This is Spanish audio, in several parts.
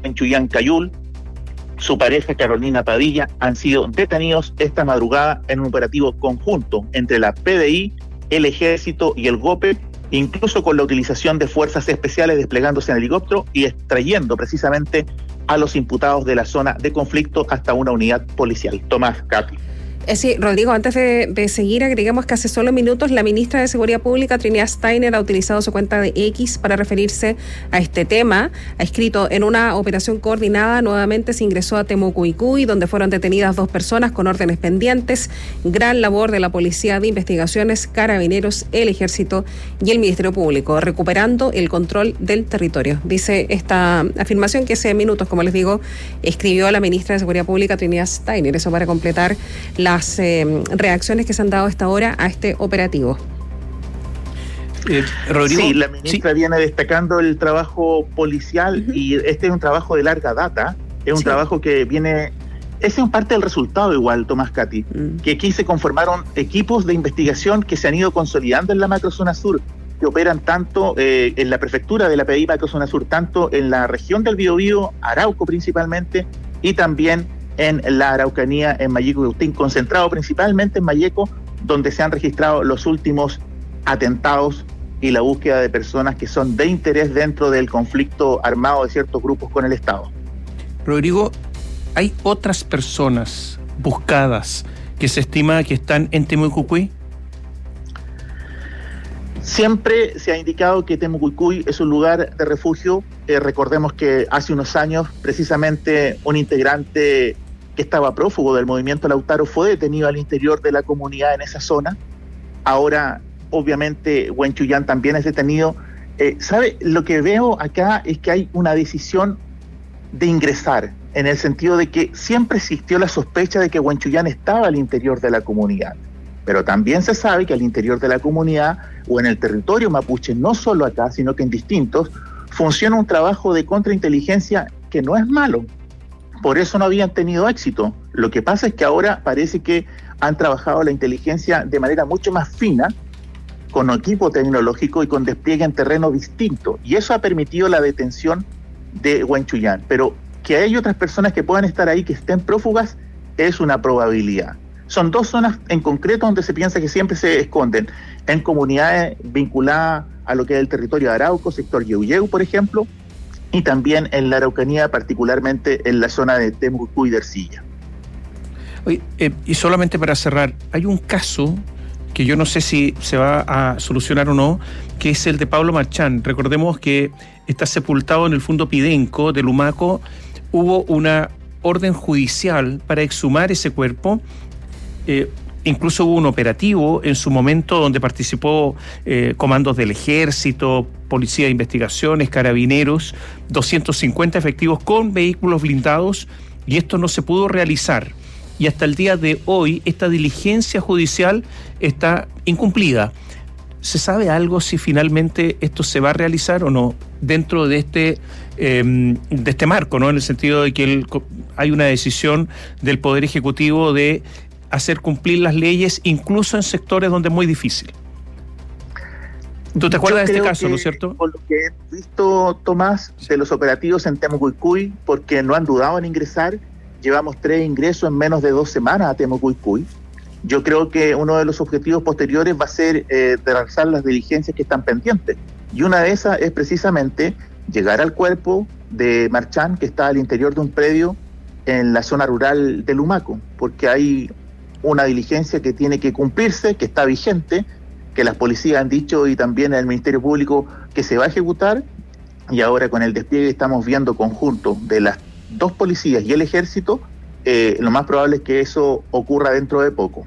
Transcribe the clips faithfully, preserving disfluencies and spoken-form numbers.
Wenchuyan Cayul, su pareja Carolina Padilla, han sido detenidos esta madrugada en un operativo conjunto entre la P D I, el Ejército y el GOPE, incluso con la utilización de fuerzas especiales desplegándose en helicóptero y extrayendo precisamente a los imputados de la zona de conflicto hasta una unidad policial. Tomás, Katy. Eh, sí, Rodrigo, antes de, de seguir, agregamos que hace solo minutos la ministra de Seguridad Pública, Trinidad Steiner, ha utilizado su cuenta de X para referirse a este tema. Ha escrito: en una operación coordinada nuevamente se ingresó a Temucuicui, donde fueron detenidas dos personas con órdenes pendientes. Gran labor de la Policía de Investigaciones, Carabineros, el Ejército y el Ministerio Público, recuperando el control del territorio. Dice esta afirmación que hace minutos, como les digo, escribió la ministra de Seguridad Pública, Trinidad Steiner. Eso para completar la las eh, reacciones que se han dado hasta ahora a este operativo. Eh, Rodrigo, sí, la ministra sí. viene destacando el trabajo policial, uh-huh. y este es un trabajo de larga data, es un sí. trabajo que viene, ese es parte del resultado igual, Tomás, Katy, uh-huh. que aquí se conformaron equipos de investigación que se han ido consolidando en la macrozona sur, que operan tanto eh, en la prefectura de la P D I macrozona sur, tanto en la región del Biobío, Arauco principalmente, y también en la Araucanía, en Mayeco y Cautín, concentrado principalmente en Mayeco, donde se han registrado los últimos atentados y la búsqueda de personas que son de interés dentro del conflicto armado de ciertos grupos con el Estado. Rodrigo, ¿hay otras personas buscadas que se estima que están en Temucuicui? Siempre se ha indicado que Temucuicui es un lugar de refugio. Eh, recordemos que hace unos años, precisamente, un integrante que estaba prófugo del movimiento Lautaro fue detenido al interior de la comunidad en esa zona. Ahora, obviamente, Wenchuyan también es detenido. Eh, ¿Sabe? Lo que veo acá es que hay una decisión de ingresar, en el sentido de que siempre existió la sospecha de que Wenchuyan estaba al interior de la comunidad. Pero también se sabe que al interior de la comunidad o en el territorio mapuche, no solo acá, sino que en distintos, funciona un trabajo de contrainteligencia que no es malo. Por eso no habían tenido éxito. Lo que pasa es que ahora parece que han trabajado la inteligencia de manera mucho más fina, con equipo tecnológico y con despliegue en terreno distinto. Y eso ha permitido la detención de Wenchuyan. Pero que hay otras personas que puedan estar ahí, que estén prófugas, es una probabilidad. Son dos zonas en concreto donde se piensa que siempre se esconden, en comunidades vinculadas a lo que es el territorio de Arauco, sector Yeuyeu, por ejemplo, y también en la Araucanía, particularmente en la zona de Temucuicui y de Ercilla. Oye, eh, y solamente para cerrar, hay un caso que yo no sé si se va a solucionar o no, que es el de Pablo Marchán. Recordemos que está sepultado en el fondo Pidenco de Lumaco. Hubo una orden judicial para exhumar ese cuerpo. Eh, incluso hubo un operativo en su momento donde participó eh, comandos del Ejército, Policía de Investigaciones, Carabineros, doscientos cincuenta efectivos con vehículos blindados, y esto no se pudo realizar. Y hasta el día de hoy esta diligencia judicial está incumplida. ¿Se sabe algo si finalmente esto se va a realizar o no dentro de este eh, de este marco, ¿no? En el sentido de que el, hay una decisión del Poder Ejecutivo de hacer cumplir las leyes, incluso en sectores donde es muy difícil. ¿Tú te acuerdas de este caso, no es cierto? Por lo que he visto, Tomás, de los operativos en Temucuicui, porque no han dudado en ingresar, llevamos tres ingresos en menos de dos semanas a Temucuicui. Yo creo que uno de los objetivos posteriores va a ser eh, realizar las diligencias que están pendientes. Y una de esas es precisamente llegar al cuerpo de Marchán, que está al interior de un predio en la zona rural de Lumaco, porque hay una diligencia que tiene que cumplirse, que está vigente, que las policías han dicho y también el Ministerio Público que se va a ejecutar, y ahora con el despliegue estamos viendo conjunto de las dos policías y el Ejército, eh, lo más probable es que eso ocurra dentro de poco.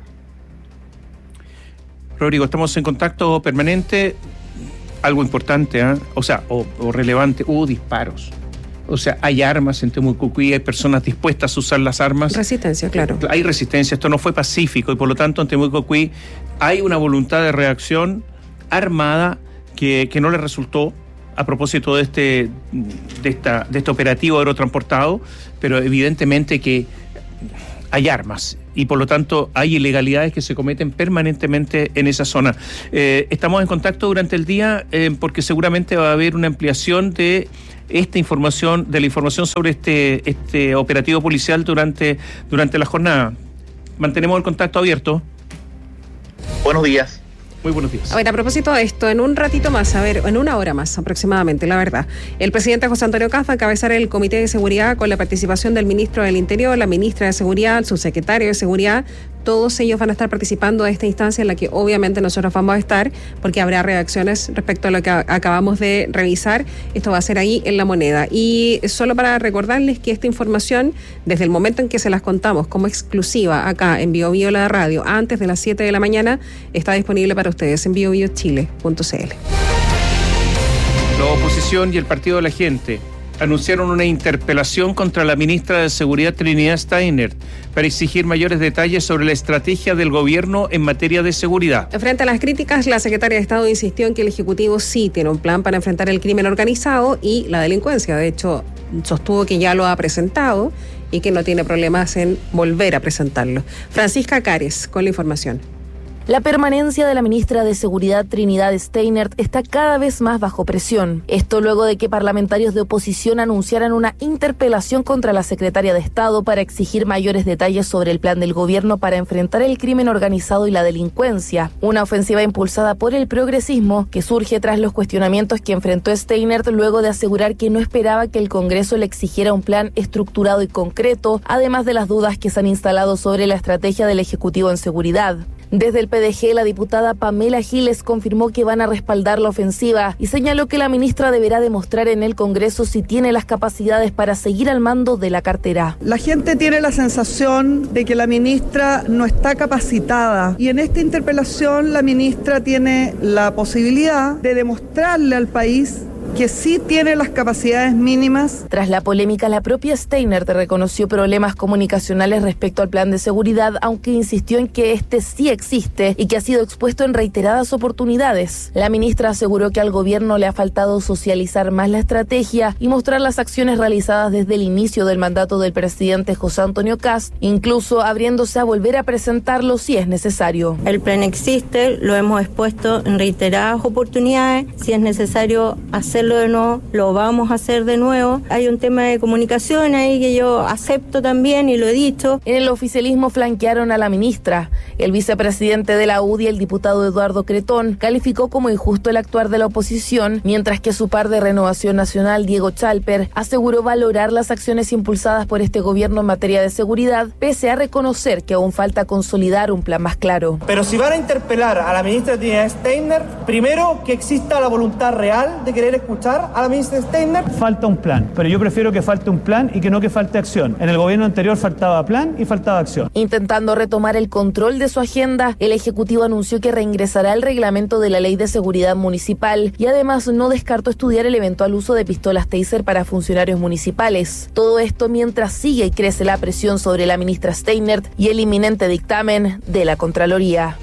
Rodrigo, estamos en contacto permanente. Algo importante, ¿eh? o sea, o, o relevante, hubo disparos. O sea, hay armas en Temucuicui, hay personas dispuestas a usar las armas. Resistencia, claro. Hay resistencia, esto no fue pacífico, y por lo tanto en Temucuicui hay una voluntad de reacción armada que, que no le resultó a propósito de este, de esta, de este operativo aerotransportado, pero evidentemente que hay armas y por lo tanto hay ilegalidades que se cometen permanentemente en esa zona. Eh, estamos en contacto durante el día eh, porque seguramente va a haber una ampliación de esta información, de la información sobre este, este operativo policial durante, durante la jornada. Mantenemos el contacto abierto. Buenos días. Muy buenos días. A ver, a propósito de esto, en un ratito más, a ver, en una hora más aproximadamente, la verdad, el presidente José Antonio Kast va a encabezar el Comité de Seguridad con la participación del ministro del Interior, la ministra de Seguridad, el subsecretario de Seguridad. Todos ellos van a estar participando de esta instancia en la que obviamente nosotros vamos a estar, porque habrá reacciones respecto a lo que acabamos de revisar. Esto va a ser ahí en La Moneda. Y solo para recordarles que esta información, desde el momento en que se las contamos como exclusiva acá en Bio Bio La Radio, antes de las siete de la mañana, está disponible para ustedes en bio bio chile punto c l. La oposición y el Partido de la Gente anunciaron una interpelación contra la ministra de Seguridad Trinidad Steiner para exigir mayores detalles sobre la estrategia del gobierno en materia de seguridad. Frente a las críticas, la secretaria de Estado insistió en que el Ejecutivo sí tiene un plan para enfrentar el crimen organizado y la delincuencia. De hecho, sostuvo que ya lo ha presentado y que no tiene problemas en volver a presentarlo. Francisca Cares con la información. La permanencia de la ministra de Seguridad Trinidad Steiner está cada vez más bajo presión. Esto luego de que parlamentarios de oposición anunciaran una interpelación contra la secretaria de Estado para exigir mayores detalles sobre el plan del gobierno para enfrentar el crimen organizado y la delincuencia. Una ofensiva impulsada por el progresismo que surge tras los cuestionamientos que enfrentó Steiner luego de asegurar que no esperaba que el Congreso le exigiera un plan estructurado y concreto, además de las dudas que se han instalado sobre la estrategia del Ejecutivo en seguridad. Desde el P D G, la diputada Pamela Giles confirmó que van a respaldar la ofensiva y señaló que la ministra deberá demostrar en el Congreso si tiene las capacidades para seguir al mando de la cartera. La gente tiene la sensación de que la ministra no está capacitada y en esta interpelación la ministra tiene la posibilidad de demostrarle al país que sí tiene las capacidades mínimas. Tras la polémica, la propia Steiner reconoció problemas comunicacionales respecto al plan de seguridad, aunque insistió en que este sí existe y que ha sido expuesto en reiteradas oportunidades. La ministra aseguró que al gobierno le ha faltado socializar más la estrategia y mostrar las acciones realizadas desde el inicio del mandato del presidente José Antonio Kast, incluso abriéndose a volver a presentarlo si es necesario. El plan existe, lo hemos expuesto en reiteradas oportunidades. Si es necesario hacerlo de nuevo, lo vamos a hacer de nuevo. Hay un tema de comunicación ahí que yo acepto también y lo he dicho. En el oficialismo flanquearon a la ministra. El vicepresidente de la U D I, el diputado Eduardo Cretón, calificó como injusto el actuar de la oposición, mientras que su par de Renovación Nacional, Diego Chalper, aseguró valorar las acciones impulsadas por este gobierno en materia de seguridad, pese a reconocer que aún falta consolidar un plan más claro. Pero si van a interpelar a la ministra Trinidad Steiner, primero que exista la voluntad real de querer escuchar a la ministra Steiner. Falta un plan, pero yo prefiero que falte un plan y que no que falte acción. En el gobierno anterior faltaba plan y faltaba acción. Intentando retomar el control de su agenda, el Ejecutivo anunció que reingresará el reglamento de la Ley de Seguridad Municipal y además no descartó estudiar el eventual uso de pistolas Taser para funcionarios municipales. Todo esto mientras sigue y crece la presión sobre la ministra Steiner y el inminente dictamen de la Contraloría.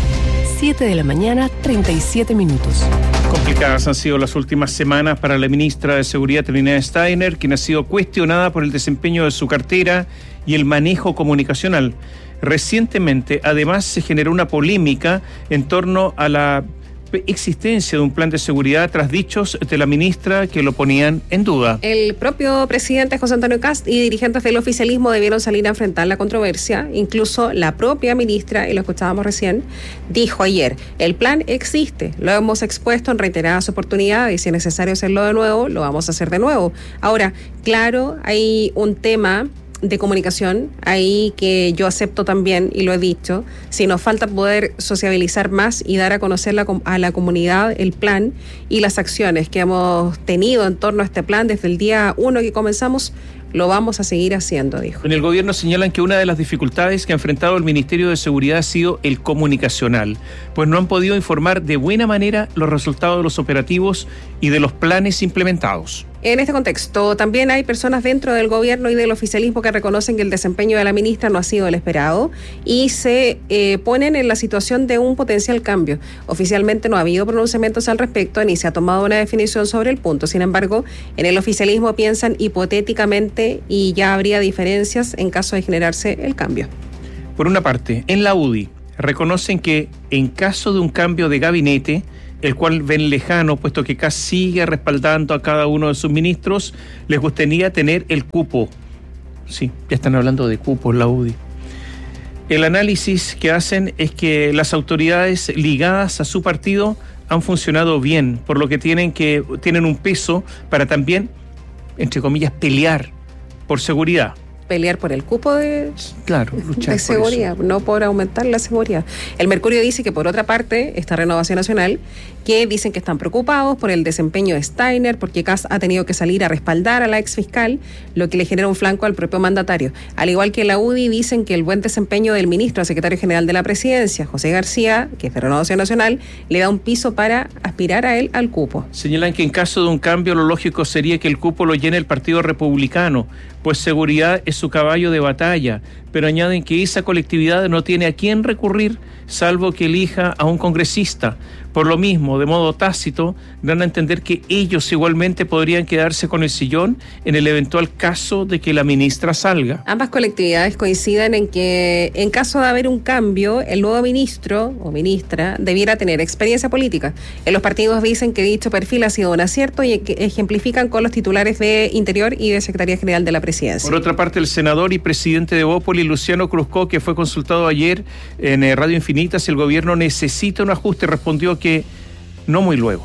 siete de la mañana, treinta y siete minutos. Complicadas han sido las últimas semanas para la ministra de Seguridad Trinidad Steiner, quien ha sido cuestionada por el desempeño de su cartera y el manejo comunicacional. Recientemente, además, se generó una polémica en torno a la existencia de un plan de seguridad tras dichos de la ministra que lo ponían en duda. El propio presidente José Antonio Kast y dirigentes del oficialismo debieron salir a enfrentar la controversia. Incluso la propia ministra, y lo escuchábamos recién, dijo ayer, el plan existe, lo hemos expuesto en reiteradas oportunidades y si es necesario hacerlo de nuevo, lo vamos a hacer de nuevo. Ahora, claro, hay un tema de comunicación ahí que yo acepto también y lo he dicho, si nos falta poder sociabilizar más y dar a conocer la, a la comunidad el plan y las acciones que hemos tenido en torno a este plan desde el día uno que comenzamos, lo vamos a seguir haciendo, dijo. En el gobierno señalan que una de las dificultades que ha enfrentado el Ministerio de Seguridad ha sido el comunicacional, pues no han podido informar de buena manera los resultados de los operativos y de los planes implementados. En este contexto, también hay personas dentro del gobierno y del oficialismo que reconocen que el desempeño de la ministra no ha sido el esperado y se eh, ponen en la situación de un potencial cambio. Oficialmente no ha habido pronunciamientos al respecto ni se ha tomado una definición sobre el punto. Sin embargo, en el oficialismo piensan hipotéticamente y ya habría diferencias en caso de generarse el cambio. Por una parte, en la U D I reconocen que en caso de un cambio de gabinete, el cual ven lejano, puesto que Kast sigue respaldando a cada uno de sus ministros, les gustaría tener el cupo. Sí, ya están hablando de cupos la U D I. El análisis que hacen es que las autoridades ligadas a su partido han funcionado bien, por lo que tienen que tienen un peso para también, entre comillas, pelear por seguridad. Pelear por el cupo de, claro, luchar de seguridad, por no por aumentar la seguridad. El Mercurio dice que por otra parte está Renovación Nacional, que dicen que están preocupados por el desempeño de Steiner, porque Kast ha tenido que salir a respaldar a la ex fiscal, lo que le genera un flanco al propio mandatario. Al igual que la U D I, dicen que el buen desempeño del ministro, secretario general de la presidencia, José García, que es de Renovación Nacional, le da un piso para aspirar a él al cupo. Señalan que en caso de un cambio, lo lógico sería que el cupo lo llene el Partido Republicano, pues seguridad es su caballo de batalla, pero añaden que esa colectividad no tiene a quién recurrir, salvo que elija a un congresista. Por lo mismo, de modo tácito, dan a entender que ellos igualmente podrían quedarse con el sillón en el eventual caso de que la ministra salga. Ambas colectividades coinciden en que, en caso de haber un cambio, el nuevo ministro o ministra debiera tener experiencia política. En los partidos dicen que dicho perfil ha sido un acierto y ejemplifican con los titulares de Interior y de Secretaría General de la Presidencia. Por otra parte, el senador y presidente de Bópoli, Luciano Cruzco, que fue consultado ayer en Radio Infinita si el gobierno necesita un ajuste, respondió que no muy luego.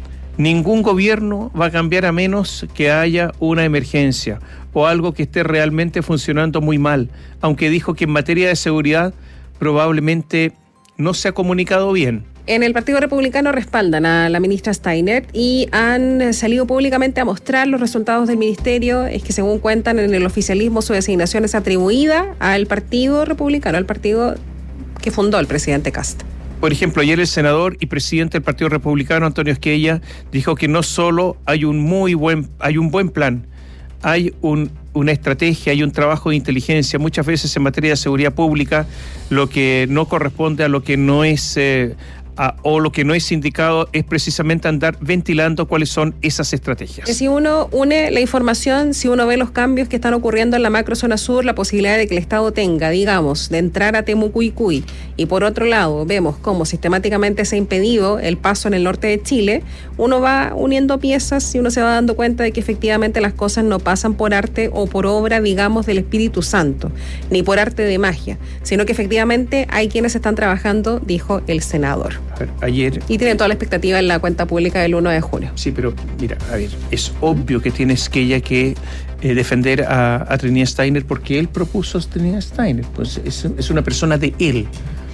Ningún gobierno va a cambiar a menos que haya una emergencia o algo que esté realmente funcionando muy mal, aunque dijo que en materia de seguridad probablemente no se ha comunicado bien. En el Partido Republicano respaldan a la ministra Steiner y han salido públicamente a mostrar los resultados del ministerio. Es que según cuentan en el oficialismo, su designación es atribuida al Partido Republicano, al partido que fundó el presidente Kast. Por ejemplo, ayer el senador y presidente del Partido Republicano, Antonio Esquella, dijo que no solo hay un muy buen, hay un buen plan, hay un, una estrategia, hay un trabajo de inteligencia. Muchas veces en materia de seguridad pública, lo que no corresponde a lo que no es... Eh, A, o lo que no es indicado es precisamente andar ventilando cuáles son esas estrategias. Si uno une la información, si uno ve los cambios que están ocurriendo en la macrozona sur, la posibilidad de que el Estado tenga, digamos, de entrar a Temucuicui, y por otro lado vemos cómo sistemáticamente se ha impedido el paso en el norte de Chile, uno va uniendo piezas y uno se va dando cuenta de que efectivamente las cosas no pasan por arte o por obra, digamos, del Espíritu Santo, ni por arte de magia, sino que efectivamente hay quienes están trabajando, dijo el senador. A ver, ayer... Y tienen toda la expectativa en la cuenta pública del uno de junio. Sí, pero mira, a ver, es obvio que tienes que ella que eh, defender a, a Trinidad Steiner porque él propuso a Trinidad Steiner, pues es, es una persona de él.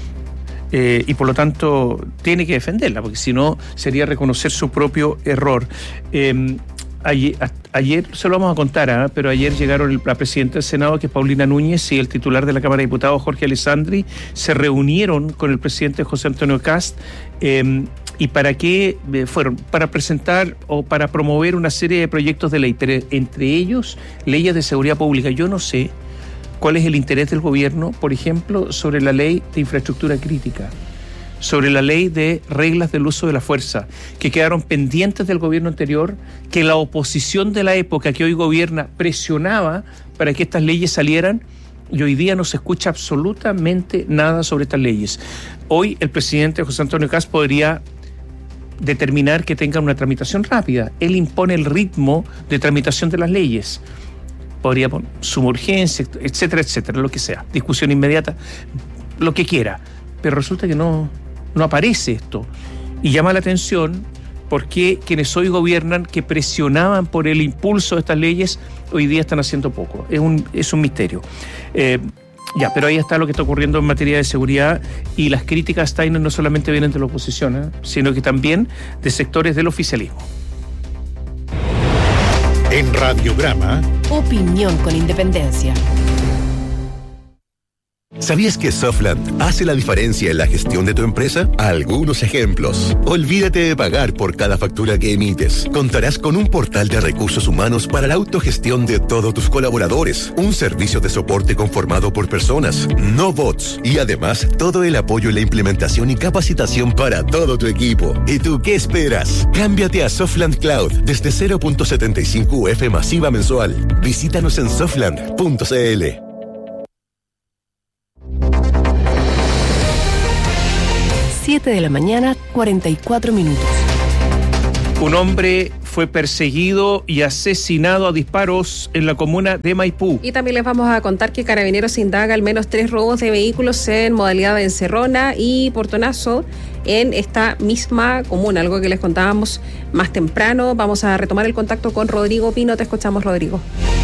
Eh, y por lo tanto tiene que defenderla, porque si no sería reconocer su propio error. Eh, ayer, ayer, se lo vamos a contar, ¿eh? pero ayer llegaron el, la presidenta del Senado, que es Paulina Núñez, y el titular de la Cámara de Diputados, Jorge Alessandri, se reunieron con el presidente José Antonio Kast. Eh, ¿Y para qué eh, fueron? Para presentar o para promover una serie de proyectos de ley, pero entre ellos leyes de seguridad pública. Yo no sé cuál es el interés del gobierno, por ejemplo, sobre la ley de infraestructura crítica, sobre la ley de reglas del uso de la fuerza, que quedaron pendientes del gobierno anterior, que la oposición de la época que hoy gobierna presionaba para que estas leyes salieran, y hoy día no se escucha absolutamente nada sobre estas leyes. Hoy el presidente José Antonio Kast podría determinar que tengan una tramitación rápida. Él impone el ritmo de tramitación de las leyes. Podría poner suma urgencia, etcétera, etcétera, lo que sea, discusión inmediata, lo que quiera. Pero resulta que no, no aparece esto. Y llama la atención porque quienes hoy gobiernan, que presionaban por el impulso de estas leyes, hoy día están haciendo poco. Es un, es un misterio. Eh, ya, pero ahí está lo que está ocurriendo en materia de seguridad, y las críticas a Steiner no solamente vienen de la oposición, ¿eh? sino que también de sectores del oficialismo. En Radiograma, opinión con independencia. ¿Sabías que Softland hace la diferencia en la gestión de tu empresa? Algunos ejemplos. Olvídate de pagar por cada factura que emites. Contarás con un portal de recursos humanos para la autogestión de todos tus colaboradores. Un servicio de soporte conformado por personas, no bots. Y además, todo el apoyo en la implementación y capacitación para todo tu equipo. ¿Y tú qué esperas? Cámbiate a Softland Cloud desde cero punto setenta y cinco U F masiva mensual. Visítanos en softland punto c l. siete de la mañana, cuarenta y cuatro minutos. Un hombre fue perseguido y asesinado a disparos en la comuna de Maipú. Y también les vamos a contar que Carabineros indaga al menos tres robos de vehículos en modalidad de encerrona y portonazo en esta misma comuna, algo que les contábamos más temprano. Vamos a retomar el contacto con Rodrigo Pino. Te escuchamos, Rodrigo.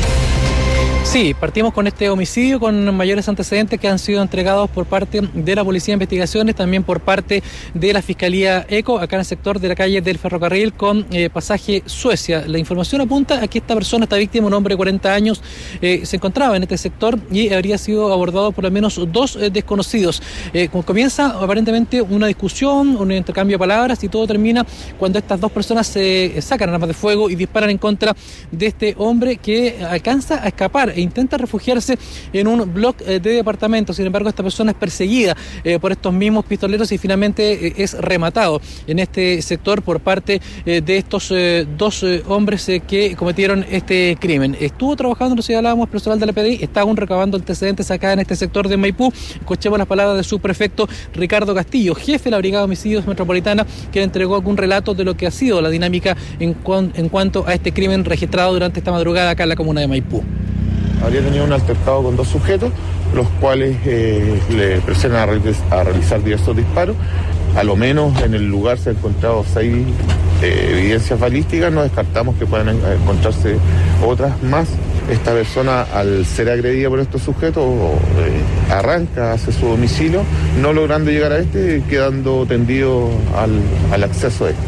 Sí, partimos con este homicidio con mayores antecedentes que han sido entregados por parte de la Policía de Investigaciones, también por parte de la Fiscalía ECO, acá en el sector de la calle del Ferrocarril con eh, pasaje Suecia. La información apunta a que esta persona, esta víctima, un hombre de cuarenta años, eh, se encontraba en este sector y habría sido abordado por al menos dos eh, desconocidos. Eh, comienza aparentemente una discusión, un intercambio de palabras y todo termina cuando estas dos personas se eh, sacan armas de fuego y disparan en contra de este hombre que alcanza a escapar e intenta refugiarse en un bloque de departamentos. Sin embargo, esta persona es perseguida eh, por estos mismos pistoleros y finalmente eh, es rematado en este sector por parte eh, de estos eh, dos eh, hombres eh, que cometieron este crimen. Estuvo trabajando, no sé si hablábamos, personal de la P D I, está aún recabando antecedentes acá en este sector de Maipú. Escuchemos las palabras de su prefecto Ricardo Castillo, jefe de la Brigada de Homicidios Metropolitana, que entregó algún relato de lo que ha sido la dinámica en, cu- en cuanto a este crimen registrado durante esta madrugada acá en la comuna de Maipú. Habría tenido un altercado con dos sujetos, los cuales eh, le presionan a, realiz- a realizar diversos disparos. A lo menos en el lugar se han encontrado seis eh, evidencias balísticas, no descartamos que puedan encontrarse otras más. Esta persona, al ser agredida por estos sujetos, eh, arranca hacia su domicilio, no logrando llegar a este, quedando tendido al, al acceso a este.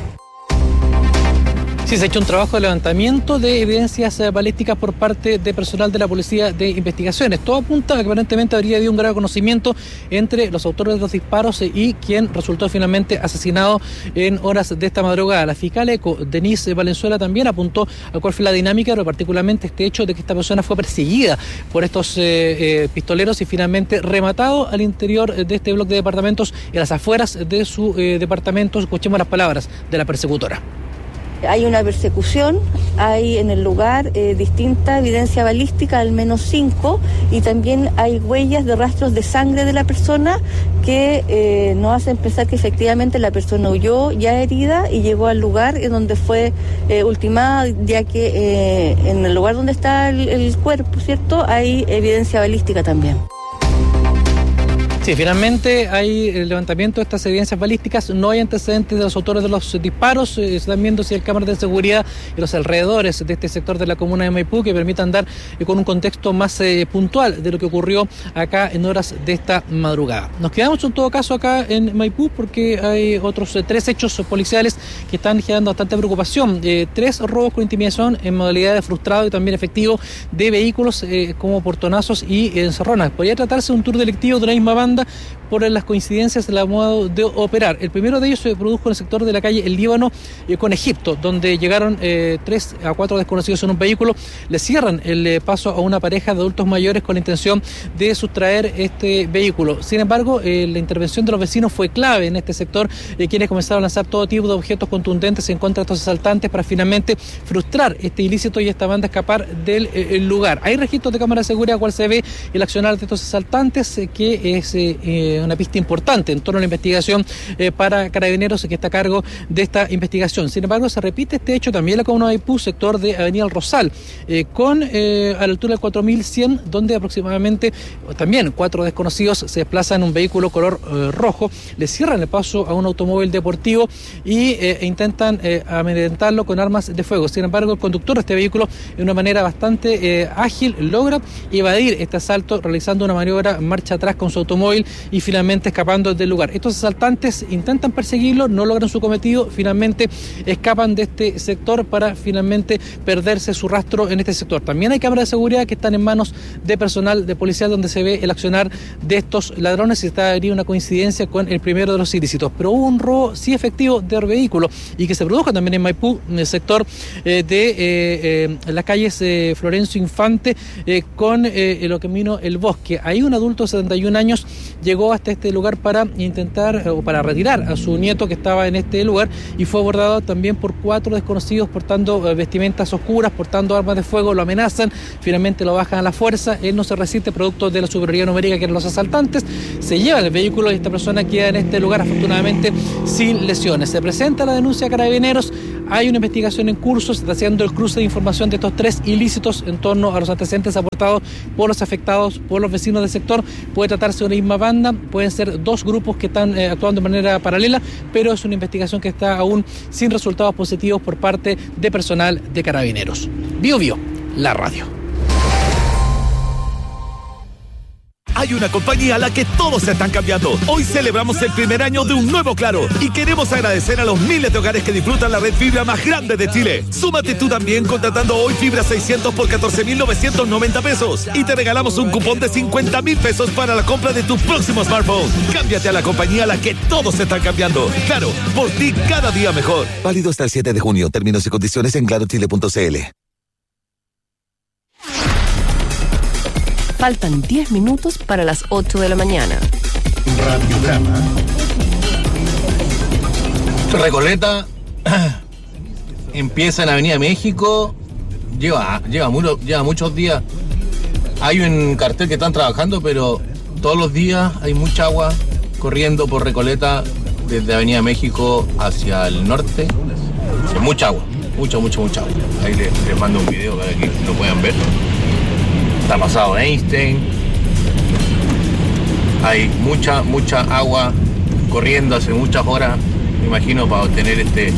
Sí, se ha hecho un trabajo de levantamiento de evidencias eh, balísticas por parte de personal de la Policía de Investigaciones. Todo apunta a que aparentemente habría habido un grave conocimiento entre los autores de los disparos eh, y quien resultó finalmente asesinado en horas de esta madrugada. La fiscal ECO, Denise Valenzuela, también apuntó a cuál fue la dinámica, pero particularmente este hecho de que esta persona fue perseguida por estos eh, eh, pistoleros y finalmente rematado al interior de este bloque de departamentos y a las afueras de su eh, departamento. Escuchemos las palabras de la persecutora. Hay una persecución, hay en el lugar eh, distinta evidencia balística, al menos cinco, y también hay huellas de rastros de sangre de la persona que eh, nos hacen pensar que efectivamente la persona huyó ya herida y llegó al lugar en donde fue eh, ultimada, ya que eh, en el lugar donde está el, el cuerpo, ¿cierto?, hay evidencia balística también. Sí, finalmente hay el levantamiento de estas evidencias balísticas, no hay antecedentes de los autores de los disparos, eh, se están viendo si hay cámaras de seguridad en los alrededores de este sector de la comuna de Maipú que permitan dar eh, con un contexto más eh, puntual de lo que ocurrió acá en horas de esta madrugada. Nos quedamos en todo caso acá en Maipú porque hay otros eh, tres hechos policiales que están generando bastante preocupación. Eh, tres robos con intimidación en modalidad de frustrado y también efectivo de vehículos eh, como portonazos y encerronas. Podría tratarse de un tour delictivo de la misma banda por las coincidencias de la modo de operar. El primero de ellos se produjo en el sector de la calle El Líbano eh, con Egipto, donde llegaron eh, tres a cuatro desconocidos en un vehículo, le cierran el eh, paso a una pareja de adultos mayores con la intención de sustraer este vehículo. Sin embargo, eh, la intervención de los vecinos fue clave en este sector, eh, quienes comenzaron a lanzar todo tipo de objetos contundentes en contra de estos asaltantes para finalmente frustrar este ilícito y esta banda escapar del eh, el lugar. Hay registros de cámara de seguridad, cual se ve el accionar de estos asaltantes, eh, que es eh, eh, una pista importante en torno a la investigación eh, para Carabineros, que está a cargo de esta investigación. Sin embargo, se repite este hecho también en la comuna de Maipú, sector de Avenida El Rosal, eh, con eh, a la altura del cuatro mil cien, donde aproximadamente también cuatro desconocidos se desplazan en un vehículo color eh, rojo, le cierran el paso a un automóvil deportivo y eh, e intentan eh, amedrentarlo con armas de fuego. Sin embargo, el conductor de este vehículo, de una manera bastante eh, ágil, logra evadir este asalto realizando una maniobra marcha atrás con su automóvil y finalmente escapando del lugar. Estos asaltantes intentan perseguirlo, no logran su cometido, finalmente escapan de este sector para finalmente perderse su rastro en este sector. También hay cámaras de seguridad que están en manos de personal de policía donde se ve el accionar de estos ladrones y está ahí una coincidencia con el primero de los ilícitos. Pero hubo un robo sí efectivo de vehículo y que se produjo también en Maipú, en el sector eh, de eh, eh, las calles eh, Florencio Infante eh, con eh, el camino El Bosque. Ahí un adulto de setenta y un años llegó hasta hasta este lugar para intentar o para retirar a su nieto que estaba en este lugar, y fue abordado también por cuatro desconocidos portando eh, vestimentas oscuras, portando armas de fuego, lo amenazan, finalmente lo bajan a la fuerza, él no se resiste producto de la superioridad numérica que eran los asaltantes, se lleva el vehículo y esta persona queda en este lugar afortunadamente sin lesiones. Se presenta la denuncia a Carabineros, hay una investigación en curso, se está haciendo el cruce de información de estos tres ilícitos en torno a los antecedentes aportados por los afectados, por los vecinos del sector. Puede tratarse de una misma banda, pueden ser dos grupos que están eh, actuando de manera paralela, pero es una investigación que está aún sin resultados positivos por parte de personal de Carabineros. Bio Bio, la radio. Hay una compañía a la que todos se están cambiando. Hoy celebramos el primer año de un nuevo Claro y queremos agradecer a los miles de hogares que disfrutan la red fibra más grande de Chile. Súmate tú también contratando hoy fibra seiscientos por catorce mil novecientos noventa pesos y te regalamos un cupón de cincuenta mil pesos para la compra de tu próximo smartphone. Cámbiate a la compañía a la que todos se están cambiando. Claro, por ti cada día mejor. Válido hasta el siete de junio. Términos y condiciones en claro chile punto c l. Faltan diez minutos para las ocho de la mañana. Radiograma. Recoleta empieza en Avenida México, lleva, lleva, mucho, lleva muchos días. Hay un cartel que están trabajando, pero todos los días hay mucha agua corriendo por Recoleta desde Avenida México hacia el norte. Hay mucha agua, mucha, mucha, mucha agua. Ahí les, les mando un video para que lo puedan ver. Está pasado Einstein, hay mucha, mucha agua corriendo hace muchas horas, me imagino, para obtener este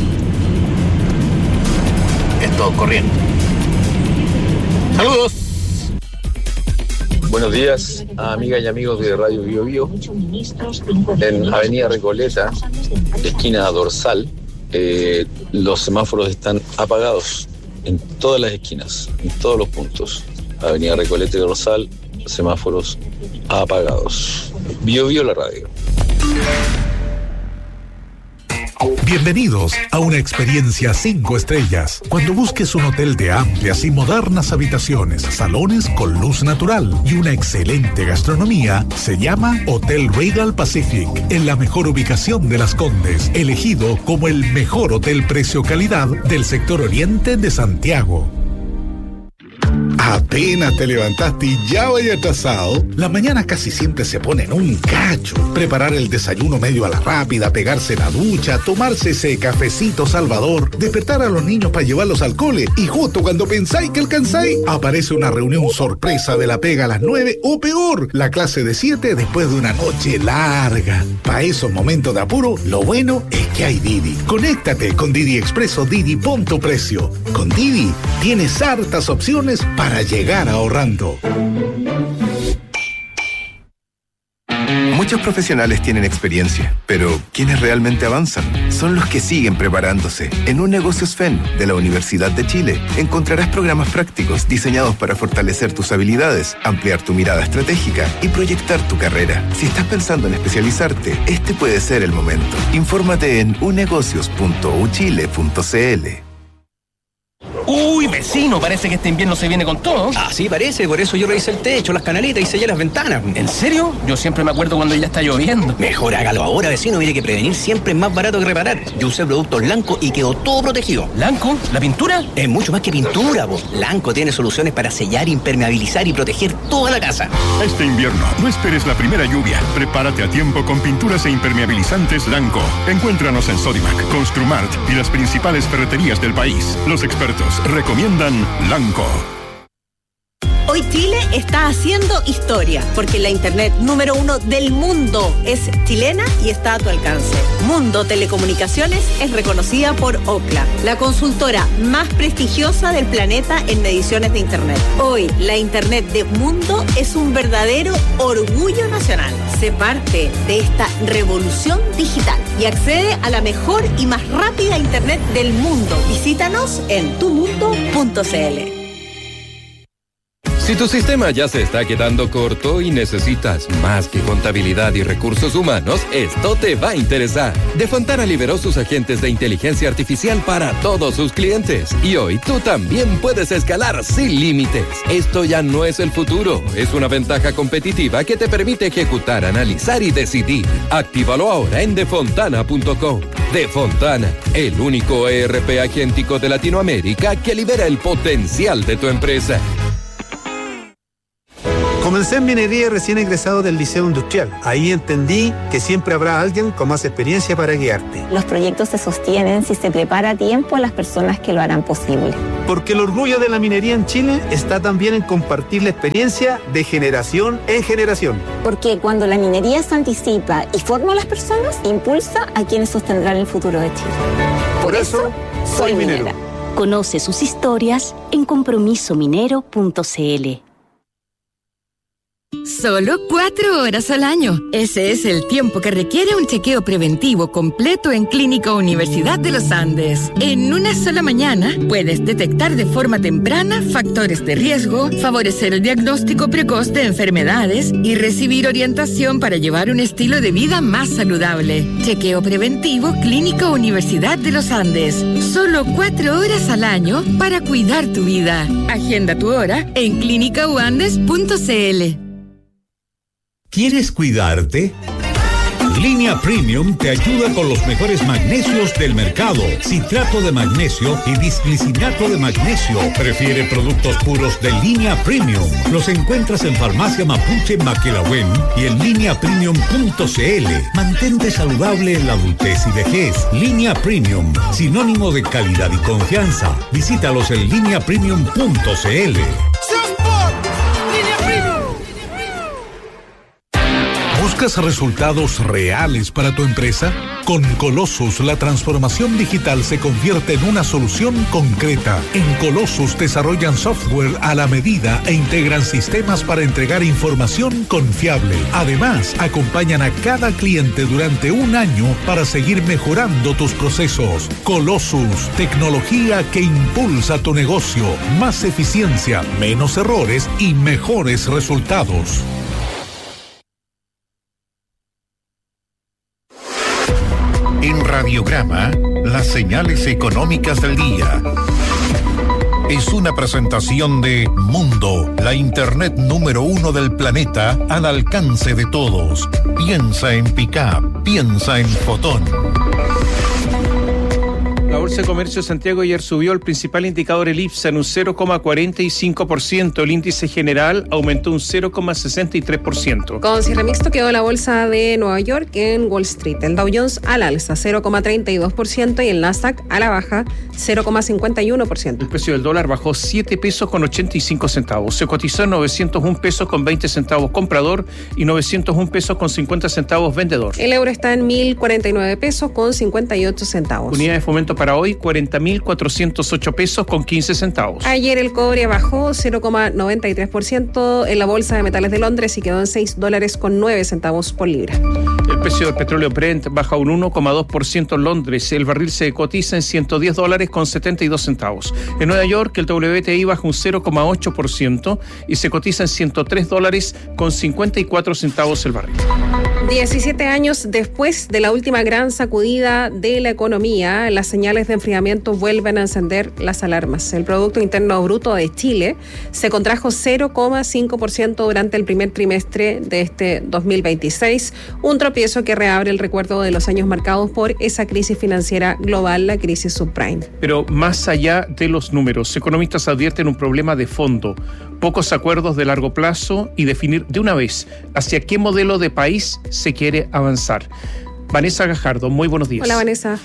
esto corriendo. ¡Saludos! Buenos días, amigas y amigos de Radio Bio Bio. En Avenida Recoleta, esquina Dorsal, eh, los semáforos están apagados en todas las esquinas, en todos los puntos. Avenida Recoleta y Dorsal, semáforos apagados. Bio Bio, la radio. Bienvenidos a una experiencia cinco estrellas. Cuando busques un hotel de amplias y modernas habitaciones, salones con luz natural y una excelente gastronomía, se llama Hotel Regal Pacific, en la mejor ubicación de Las Condes, elegido como el mejor hotel precio-calidad del sector oriente de Santiago. Apenas te levantaste y ya vaya atrasado. La mañana casi siempre se pone en un cacho. Preparar el desayuno medio a la rápida, pegarse la ducha, tomarse ese cafecito salvador, despertar a los niños para llevarlos al cole y justo cuando pensáis que alcanzáis, aparece una reunión sorpresa de la pega a las nueve o peor, la clase de siete después de una noche larga. Para esos momentos de apuro, lo bueno es que hay Didi. Conéctate con Didi Expreso Didi Punto Precio. Con Didi tienes hartas opciones para llegar ahorrando. Muchos profesionales tienen experiencia, pero quienes realmente avanzan son los que siguen preparándose. En Un Negocios F E N de la Universidad de Chile encontrarás programas prácticos diseñados para fortalecer tus habilidades, ampliar tu mirada estratégica y proyectar tu carrera. Si estás pensando en especializarte, este puede ser el momento. Infórmate en u negocios punto u chile punto c l. Uy, vecino, parece que este invierno se viene con todo. Ah, sí, parece, por eso yo revisé el techo, las canaletas y sellé las ventanas. ¿En serio? Yo siempre me acuerdo cuando ya está lloviendo. Mejor hágalo ahora, vecino, mire que prevenir siempre es más barato que reparar. Yo usé productos Lanco y quedó todo protegido. ¿Lanco? ¿La pintura? Es mucho más que pintura, po. Lanco tiene soluciones para sellar, impermeabilizar y proteger toda la casa. Este invierno, no esperes la primera lluvia. Prepárate a tiempo con pinturas e impermeabilizantes Lanco. Encuéntranos en Sodimac, Construmart y las principales ferreterías del país. Los expertos recomiendan Lanco. Hoy Chile está haciendo historia, porque la internet número uno del mundo es chilena y está a tu alcance. Mundo Telecomunicaciones es reconocida por Ookla, la consultora más prestigiosa del planeta en mediciones de internet. Hoy, la internet de Mundo es un verdadero orgullo nacional. Sé parte de esta revolución digital y accede a la mejor y más rápida internet del mundo. Visítanos en tu mundo punto c l. Si tu sistema ya se está quedando corto y necesitas más que contabilidad y recursos humanos, esto te va a interesar. De Fontana liberó sus agentes de inteligencia artificial para todos sus clientes. Y hoy tú también puedes escalar sin límites. Esto ya no es el futuro, es una ventaja competitiva que te permite ejecutar, analizar y decidir. Actívalo ahora en defontana punto com. Defontana, el único E R P agéntico de Latinoamérica que libera el potencial de tu empresa. Comencé en minería recién egresado del Liceo Industrial. Ahí entendí que siempre habrá alguien con más experiencia para guiarte. Los proyectos se sostienen si se prepara a tiempo a las personas que lo harán posible. Porque el orgullo de la minería en Chile está también en compartir la experiencia de generación en generación. Porque cuando la minería se anticipa y forma a las personas, impulsa a quienes sostendrán el futuro de Chile. Por, Por eso, eso, soy minero. minera. Conoce sus historias en compromiso minero punto c l. Solo cuatro horas al año. Ese es el tiempo que requiere un chequeo preventivo completo en Clínica Universidad de los Andes. En una sola mañana puedes detectar de forma temprana factores de riesgo, favorecer el diagnóstico precoz de enfermedades y recibir orientación para llevar un estilo de vida más saludable. Chequeo preventivo Clínica Universidad de los Andes. Solo cuatro horas al año para cuidar tu vida. Agenda tu hora en clínica u andes punto c l. ¿Quieres cuidarte? Línea Premium te ayuda con los mejores magnesios del mercado. Citrato de magnesio y disglicinato de magnesio. Prefiere productos puros de Línea Premium. Los encuentras en Farmacia Mapuche Maquelahuen y en línea premium punto c l. Mantente saludable en la adultez y vejez. Línea Premium, sinónimo de calidad y confianza. Visítalos en línea premium punto c l. ¿Buscas resultados reales para tu empresa? Con Colossus, la transformación digital se convierte en una solución concreta. En Colossus desarrollan software a la medida e integran sistemas para entregar información confiable. Además, acompañan a cada cliente durante un año para seguir mejorando tus procesos. Colossus, tecnología que impulsa tu negocio. Más eficiencia, menos errores y mejores resultados. En Radiograma, las señales económicas del día. Es una presentación de Mundo, la internet número uno del planeta al alcance de todos. Piensa en Pickup, piensa en Fotón. La Bolsa de Comercio de Santiago ayer subió. El principal indicador, el IPSA, en un cero coma cuarenta y cinco por ciento. El índice general aumentó un cero coma sesenta y tres por ciento. Con cierre mixto quedó la Bolsa de Nueva York en Wall Street. El Dow Jones al alza cero coma treinta y dos por ciento y el Nasdaq a la baja cero coma cincuenta y uno por ciento. El precio del dólar bajó siete pesos con ochenta y cinco centavos. Se cotizó en novecientos un pesos con veinte centavos comprador y novecientos un pesos con cincuenta centavos vendedor. El euro está en mil cuarenta y nueve pesos con cincuenta y ocho centavos. Unidad de fomento para hoy, cuarenta mil cuatrocientos ocho pesos con quince centavos. Ayer el cobre bajó cero coma noventa y tres por ciento en la Bolsa de Metales de Londres y quedó en seis dólares con nueve centavos por libra. El precio del petróleo Brent baja un uno coma dos por ciento en Londres. El barril se cotiza en ciento diez dólares con setenta y dos centavos. En Nueva York el W T I baja un cero coma ocho por ciento y se cotiza en ciento tres dólares con cincuenta y cuatro centavos el barril. diecisiete años después de la última gran sacudida de la economía, las señales de enfriamiento vuelven a encender las alarmas. El Producto Interno Bruto de Chile se contrajo cero coma cinco por ciento durante el primer trimestre de este dos mil veintiséis, un tropiezo que reabre el recuerdo de los años marcados por esa crisis financiera global, la crisis subprime. Pero más allá de los números, economistas advierten un problema de fondo, pocos acuerdos de largo plazo y definir de una vez hacia qué modelo de país se quiere avanzar. Vanessa Gajardo, muy buenos días. Hola, Vanessa.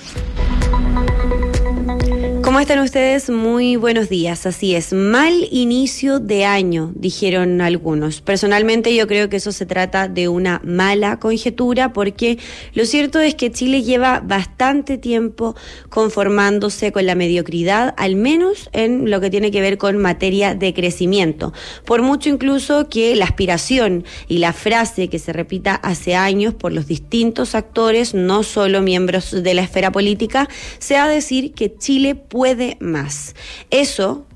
¿Cómo están ustedes? Muy buenos días. Así es, mal inicio de año, dijeron algunos. Personalmente yo creo que eso se trata de una mala conjetura, porque lo cierto es que Chile lleva bastante tiempo conformándose con la mediocridad, al menos en lo que tiene que ver con materia de crecimiento. Por mucho incluso que la aspiración y la frase que se repita hace años por los distintos actores, no solo miembros de la esfera política, sea decir que Chile puede puede más. Eso,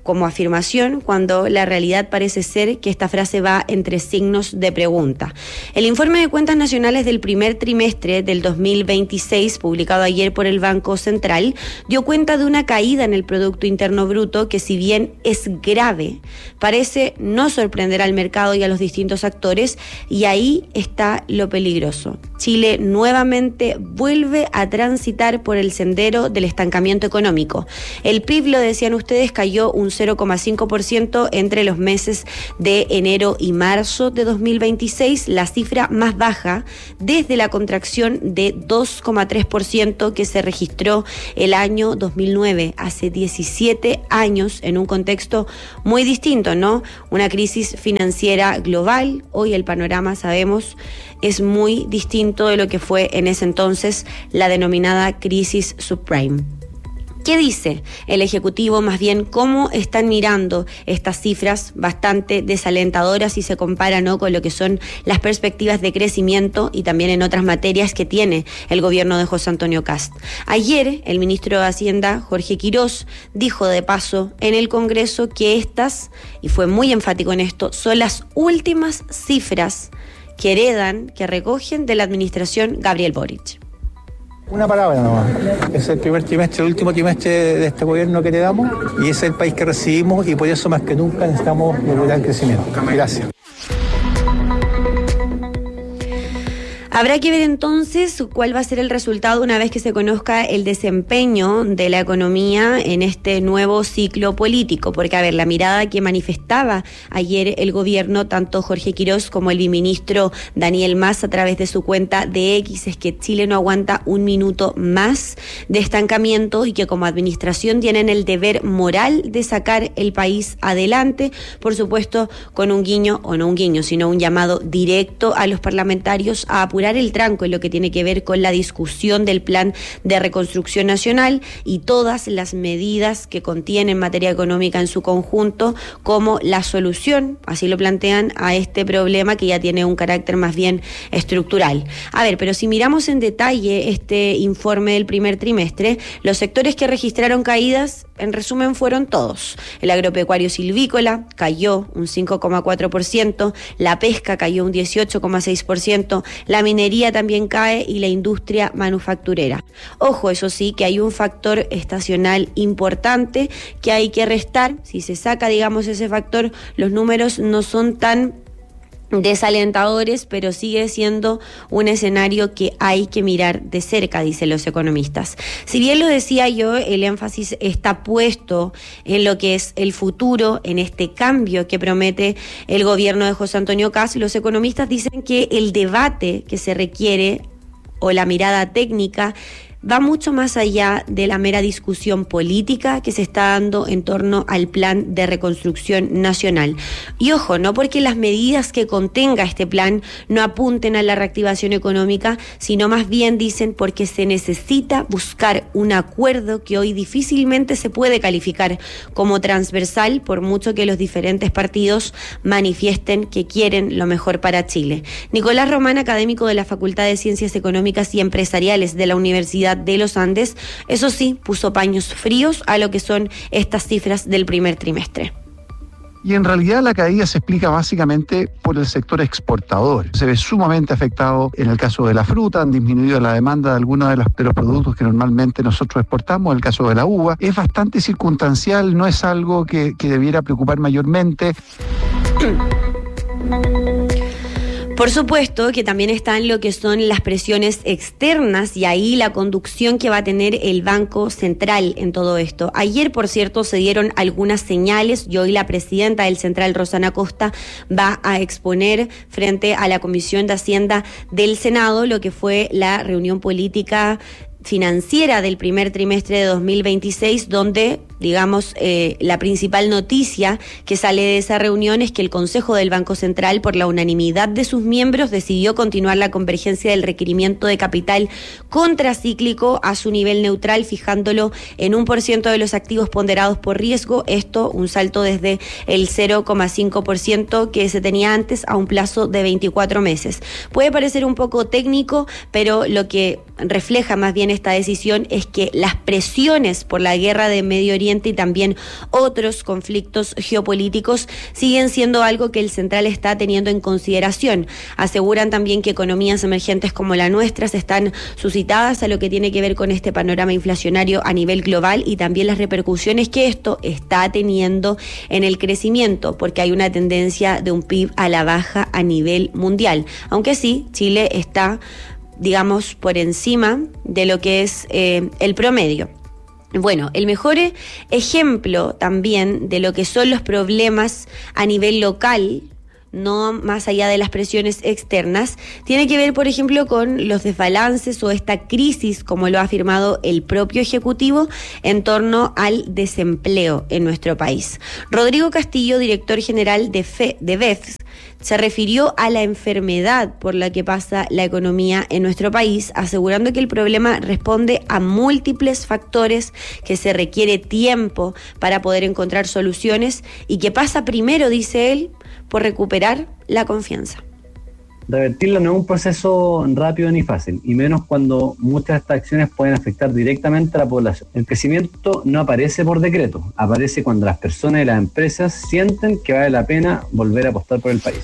como afirmación cuando la realidad parece ser que esta frase va entre signos de pregunta. El informe de cuentas nacionales del primer trimestre del dos mil veintiséis, publicado ayer por el Banco Central, dio cuenta de una caída en el Producto Interno Bruto que, si bien es grave, parece no sorprender al mercado y a los distintos actores, y ahí está lo peligroso. Chile nuevamente vuelve a transitar por el sendero del estancamiento económico. El P I B, lo decían ustedes, cayó un cero coma cinco por ciento entre los meses de enero y marzo de dos mil veintiséis, la cifra más baja desde la contracción de dos coma tres por ciento que se registró el año dos mil nueve, hace diecisiete años, en un contexto muy distinto, ¿no? Una crisis financiera global. Hoy el panorama, sabemos, es muy distinto de lo que fue en ese entonces la denominada crisis subprime. ¿Qué dice el Ejecutivo? Más bien, ¿cómo están mirando estas cifras bastante desalentadoras si se comparan, ¿no?, con lo que son las perspectivas de crecimiento y también en otras materias que tiene el gobierno de José Antonio Kast? Ayer, el ministro de Hacienda, Jorge Quirós, dijo de paso en el Congreso que estas, y fue muy enfático en esto, son las últimas cifras que heredan, que recogen de la administración Gabriel Boric. Una palabra nomás. Es el primer trimestre, el último trimestre de este gobierno que heredamos, y es el país que recibimos, y por eso más que nunca necesitamos lograr crecimiento. Gracias. Habrá que ver entonces cuál va a ser el resultado una vez que se conozca el desempeño de la economía en este nuevo ciclo político, porque, a ver, la mirada que manifestaba ayer el gobierno, tanto Jorge Quirós como el viceministro Daniel Mas, a través de su cuenta de X, es que Chile no aguanta un minuto más de estancamiento y que como administración tienen el deber moral de sacar el país adelante, por supuesto con un guiño, o no un guiño, sino un llamado directo a los parlamentarios a apurar el tranco en lo que tiene que ver con la discusión del Plan de Reconstrucción Nacional y todas las medidas que contiene en materia económica en su conjunto como la solución, así lo plantean, a este problema que ya tiene un carácter más bien estructural. A ver, pero si miramos en detalle este informe del primer trimestre, los sectores que registraron caídas, en resumen, fueron todos. El agropecuario silvícola cayó un cinco coma cuatro por ciento, la pesca cayó un dieciocho coma seis por ciento, la minería también cae y la industria manufacturera. Ojo, eso sí, que hay un factor estacional importante que hay que restar. Si se saca, digamos, ese factor, los números no son tan desalentadores, pero sigue siendo un escenario que hay que mirar de cerca, dicen los economistas. Si bien lo decía yo, el énfasis está puesto en lo que es el futuro, en este cambio que promete el gobierno de José Antonio Kast. Los economistas dicen que el debate que se requiere, o la mirada técnica, va mucho más allá de la mera discusión política que se está dando en torno al Plan de Reconstrucción Nacional. Y ojo, no porque las medidas que contenga este plan no apunten a la reactivación económica, sino más bien, dicen, porque se necesita buscar un acuerdo que hoy difícilmente se puede calificar como transversal, por mucho que los diferentes partidos manifiesten que quieren lo mejor para Chile. Nicolás Román, académico de la Facultad de Ciencias Económicas y Empresariales de la Universidad de los Andes, eso sí, puso paños fríos a lo que son estas cifras del primer trimestre. Y en realidad la caída se explica básicamente por el sector exportador. Se ve sumamente afectado en el caso de la fruta, han disminuido la demanda de algunos de los, de los productos que normalmente nosotros exportamos. En el caso de la uva es bastante circunstancial, no es algo que, que debiera preocupar mayormente. Por supuesto que también están lo que son las presiones externas y ahí la conducción que va a tener el Banco Central en todo esto. Ayer, por cierto, se dieron algunas señales y hoy la presidenta del Central, Rosana Costa, va a exponer frente a la Comisión de Hacienda del Senado lo que fue la reunión política financiera del primer trimestre de dos mil veintiséis, donde, digamos, eh, la principal noticia que sale de esa reunión es que el Consejo del Banco Central, por la unanimidad de sus miembros, decidió continuar la convergencia del requerimiento de capital contracíclico a su nivel neutral, fijándolo en un por ciento de los activos ponderados por riesgo. Esto, un salto desde el cero coma cinco por ciento que se tenía antes a un plazo de veinticuatro meses. Puede parecer un poco técnico, pero lo que refleja más bien también esta decisión es que las presiones por la guerra de Medio Oriente y también otros conflictos geopolíticos siguen siendo algo que el central está teniendo en consideración. Aseguran también que economías emergentes como la nuestra están suscitadas a lo que tiene que ver con este panorama inflacionario a nivel global y también las repercusiones que esto está teniendo en el crecimiento, porque hay una tendencia de un P I B a la baja a nivel mundial. Aunque sí, Chile está, digamos, por encima de lo que es eh, el promedio. Bueno, el mejor ejemplo también de lo que son los problemas a nivel local, no más allá de las presiones externas, tiene que ver, por ejemplo, con los desbalances o esta crisis, como lo ha afirmado el propio Ejecutivo, en torno al desempleo en nuestro país. Rodrigo Castillo, director general de, F E, de B E F, se refirió a la enfermedad por la que pasa la economía en nuestro país, asegurando que el problema responde a múltiples factores, que se requiere tiempo para poder encontrar soluciones y que pasa primero, dice él, por recuperar la confianza. Revertirla no es un proceso rápido ni fácil, y menos cuando muchas de estas acciones pueden afectar directamente a la población. El crecimiento no aparece por decreto, aparece cuando las personas y las empresas sienten que vale la pena volver a apostar por el país.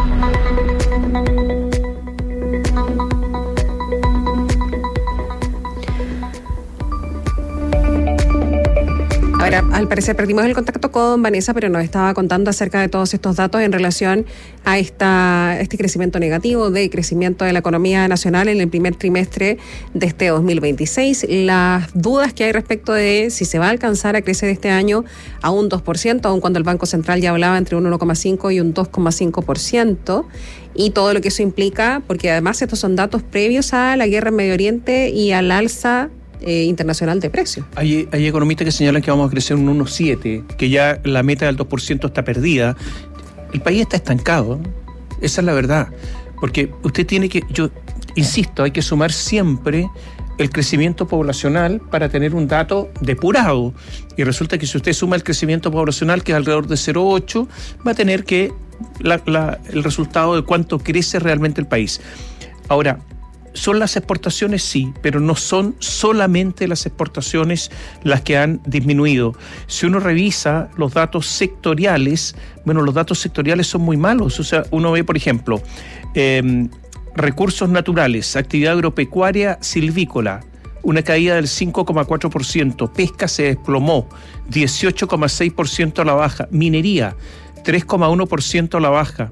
Ahora, al parecer perdimos el contacto con Vanessa, pero nos estaba contando acerca de todos estos datos en relación a esta, este crecimiento negativo de crecimiento de la economía nacional en el primer trimestre de este dos mil veintiséis. Las dudas que hay respecto de si se va a alcanzar a crecer este año a un dos por ciento, aun cuando el Banco Central ya hablaba entre un uno coma cinco y un dos coma cinco por ciento, y todo lo que eso implica, porque además estos son datos previos a la guerra en Medio Oriente y al alza Eh, internacional de precios. Hay, hay economistas que señalan que vamos a crecer un uno coma siete, que ya la meta del dos por ciento está perdida. El país está estancado, esa es la verdad, porque usted tiene que, yo insisto, hay que sumar siempre el crecimiento poblacional para tener un dato depurado, y resulta que si usted suma el crecimiento poblacional, que es alrededor de cero coma ocho, va a tener que la, la, el resultado de cuánto crece realmente el país. Ahora, ¿son las exportaciones? Sí, pero no son solamente las exportaciones las que han disminuido. Si uno revisa los datos sectoriales, bueno, los datos sectoriales son muy malos. O sea, uno ve, por ejemplo, eh, recursos naturales, actividad agropecuaria, silvícola, una caída del cinco coma cuatro por ciento, pesca se desplomó, dieciocho coma seis por ciento a la baja, minería, tres coma uno por ciento a la baja.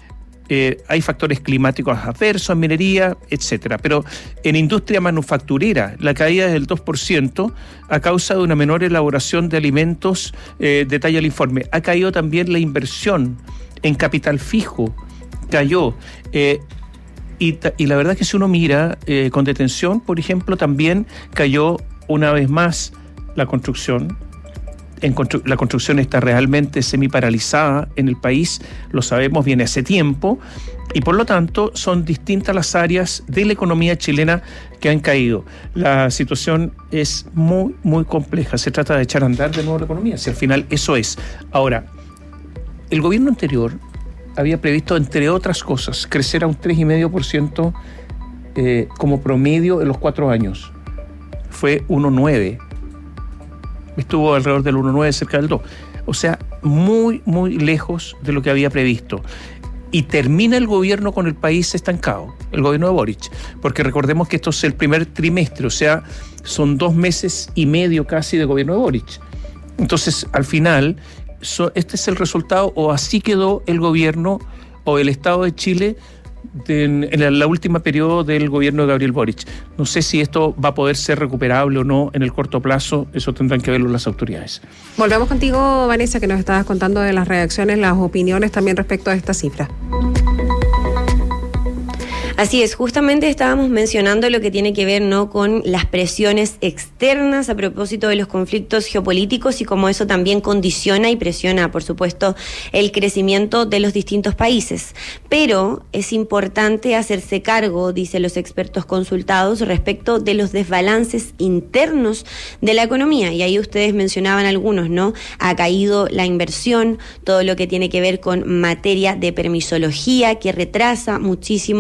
Eh, hay factores climáticos adversos en minería, etcétera. Pero en industria manufacturera, la caída es del dos por ciento a causa de una menor elaboración de alimentos, eh, detalla el informe. Ha caído también la inversión en capital fijo, cayó. Eh, y, y la verdad es que si uno mira eh, con detención, por ejemplo, también cayó una vez más la construcción. En constru- la construcción está realmente semiparalizada en el país, lo sabemos, viene hace tiempo, y por lo tanto son distintas las áreas de la economía chilena que han caído. La situación es muy, muy compleja. Se trata de echar a andar de nuevo la economía, si al final eso es. Ahora, el gobierno anterior había previsto, entre otras cosas, crecer a un tres coma cinco por ciento eh, como promedio en los cuatro años. Fue uno coma nueve. Estuvo alrededor del uno coma nueve, cerca del dos. O sea, muy, muy lejos de lo que había previsto. Y termina el gobierno con el país estancado, el gobierno de Boric. Porque recordemos que esto es el primer trimestre, o sea, son dos meses y medio casi de gobierno de Boric. Entonces, al final, so, este es el resultado, o así quedó el gobierno o el Estado de Chile De, en la, la última periodo del gobierno de Gabriel Boric. No sé si esto va a poder ser recuperable o no en el corto plazo, eso tendrán que verlo las autoridades. Volvemos contigo, Vanessa, que nos estabas contando de las reacciones, las opiniones también respecto a esta cifra. Así es, justamente estábamos mencionando lo que tiene que ver, ¿no?, con las presiones externas a propósito de los conflictos geopolíticos y cómo eso también condiciona y presiona, por supuesto, el crecimiento de los distintos países. Pero es importante hacerse cargo, dicen los expertos consultados, respecto de los desbalances internos de la economía. Y ahí ustedes mencionaban algunos, ¿no? Ha caído la inversión, todo lo que tiene que ver con materia de permisología, que retrasa muchísimos proyectos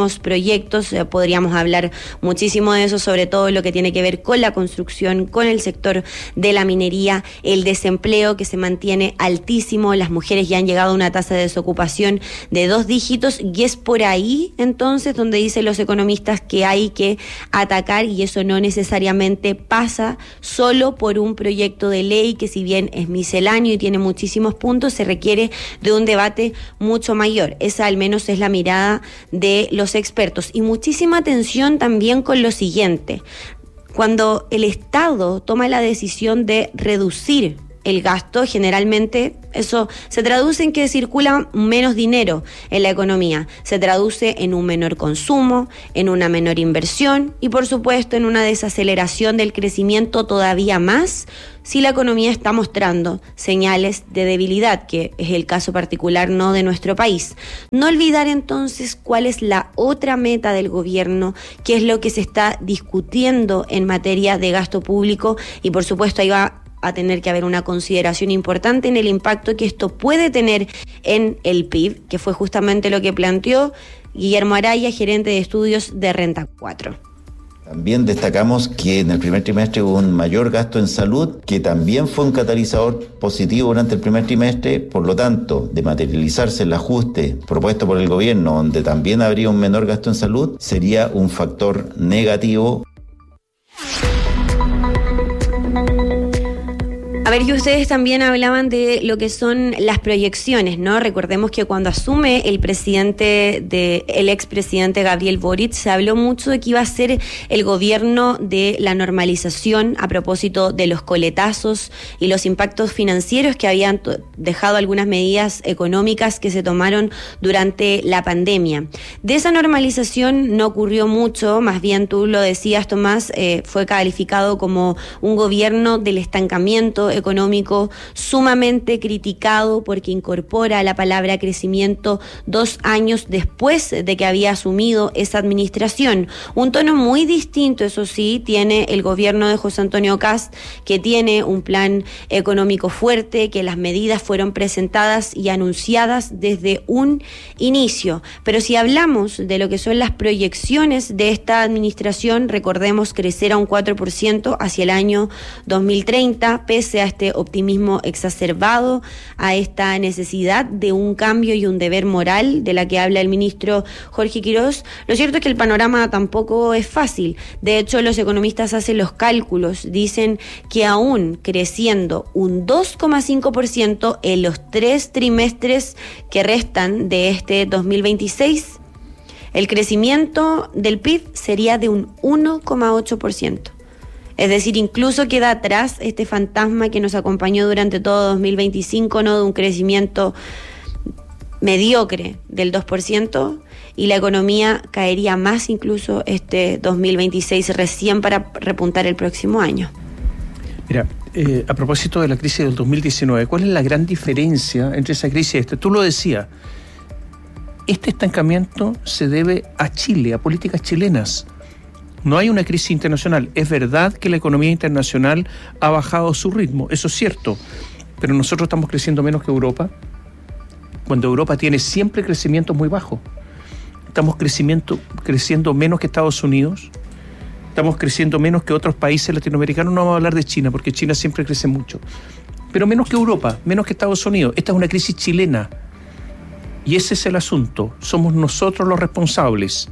proyectos, eh, podríamos hablar muchísimo de eso, sobre todo lo que tiene que ver con la construcción, con el sector de la minería, el desempleo que se mantiene altísimo, las mujeres ya han llegado a una tasa de desocupación de dos dígitos y es por ahí entonces donde dicen los economistas que hay que atacar, y eso no necesariamente pasa solo por un proyecto de ley que, si bien es misceláneo y tiene muchísimos puntos, se requiere de un debate mucho mayor. Esa al menos es la mirada de los expertos. Y muchísima atención también con lo siguiente: cuando el Estado toma la decisión de reducir el gasto, generalmente eso se traduce en que circula menos dinero en la economía, se traduce en un menor consumo, en una menor inversión y por supuesto en una desaceleración del crecimiento todavía más si la economía está mostrando señales de debilidad, que es el caso particular no de nuestro país. No olvidar entonces cuál es la otra meta del gobierno, qué es lo que se está discutiendo en materia de gasto público, y por supuesto ahí va a tener que haber una consideración importante en el impacto que esto puede tener en el P I B, que fue justamente lo que planteó Guillermo Araya, gerente de estudios de Renta cuatro. También destacamos que en el primer trimestre hubo un mayor gasto en salud, que también fue un catalizador positivo durante el primer trimestre. Por lo tanto, de materializarse el ajuste propuesto por el gobierno, donde también habría un menor gasto en salud, sería un factor negativo. A ver, y ustedes también hablaban de lo que son las proyecciones, ¿no? Recordemos que cuando asume el presidente, de, el expresidente Gabriel Boric, se habló mucho de que iba a ser el gobierno de la normalización a propósito de los coletazos y los impactos financieros que habían dejado algunas medidas económicas que se tomaron durante la pandemia. De esa normalización no ocurrió mucho, más bien tú lo decías, Tomás, eh, fue calificado como un gobierno del estancamiento económico, sumamente criticado porque incorpora la palabra crecimiento dos años después de que había asumido esa administración. Un tono muy distinto, eso sí, tiene el gobierno de José Antonio Kast, que tiene un plan económico fuerte, que las medidas fueron presentadas y anunciadas desde un inicio. Pero si hablamos de lo que son las proyecciones de esta administración, recordemos crecer a un cuatro por ciento hacia el año dos mil treinta, pese a este optimismo exacerbado, a esta necesidad de un cambio y un deber moral de la que habla el ministro Jorge Quirós. Lo cierto es que el panorama tampoco es fácil. De hecho, los economistas hacen los cálculos, dicen que aún creciendo un dos coma cinco por ciento en los tres trimestres que restan de este dos mil veintiséis, el crecimiento del P I B sería de un uno coma ocho por ciento. Es decir, incluso queda atrás este fantasma que nos acompañó durante todo dos mil veinticinco, ¿no? De un crecimiento mediocre del dos por ciento, y la economía caería más incluso este dos mil veintiséis recién para repuntar el próximo año. Mira, eh, a propósito de la crisis del dos mil diecinueve, ¿cuál es la gran diferencia entre esa crisis y esta? Tú lo decías, este estancamiento se debe a Chile, a políticas chilenas. No hay una crisis internacional. Es verdad que la economía internacional ha bajado su ritmo, eso es cierto, pero nosotros estamos creciendo menos que Europa, cuando Europa tiene siempre crecimientos muy bajos. Estamos creciendo, creciendo menos que Estados Unidos, estamos creciendo menos que otros países latinoamericanos. No vamos a hablar de China, porque China siempre crece mucho, pero menos que Europa, menos que Estados Unidos. Esta es una crisis chilena, y ese es el asunto. Somos nosotros los responsables.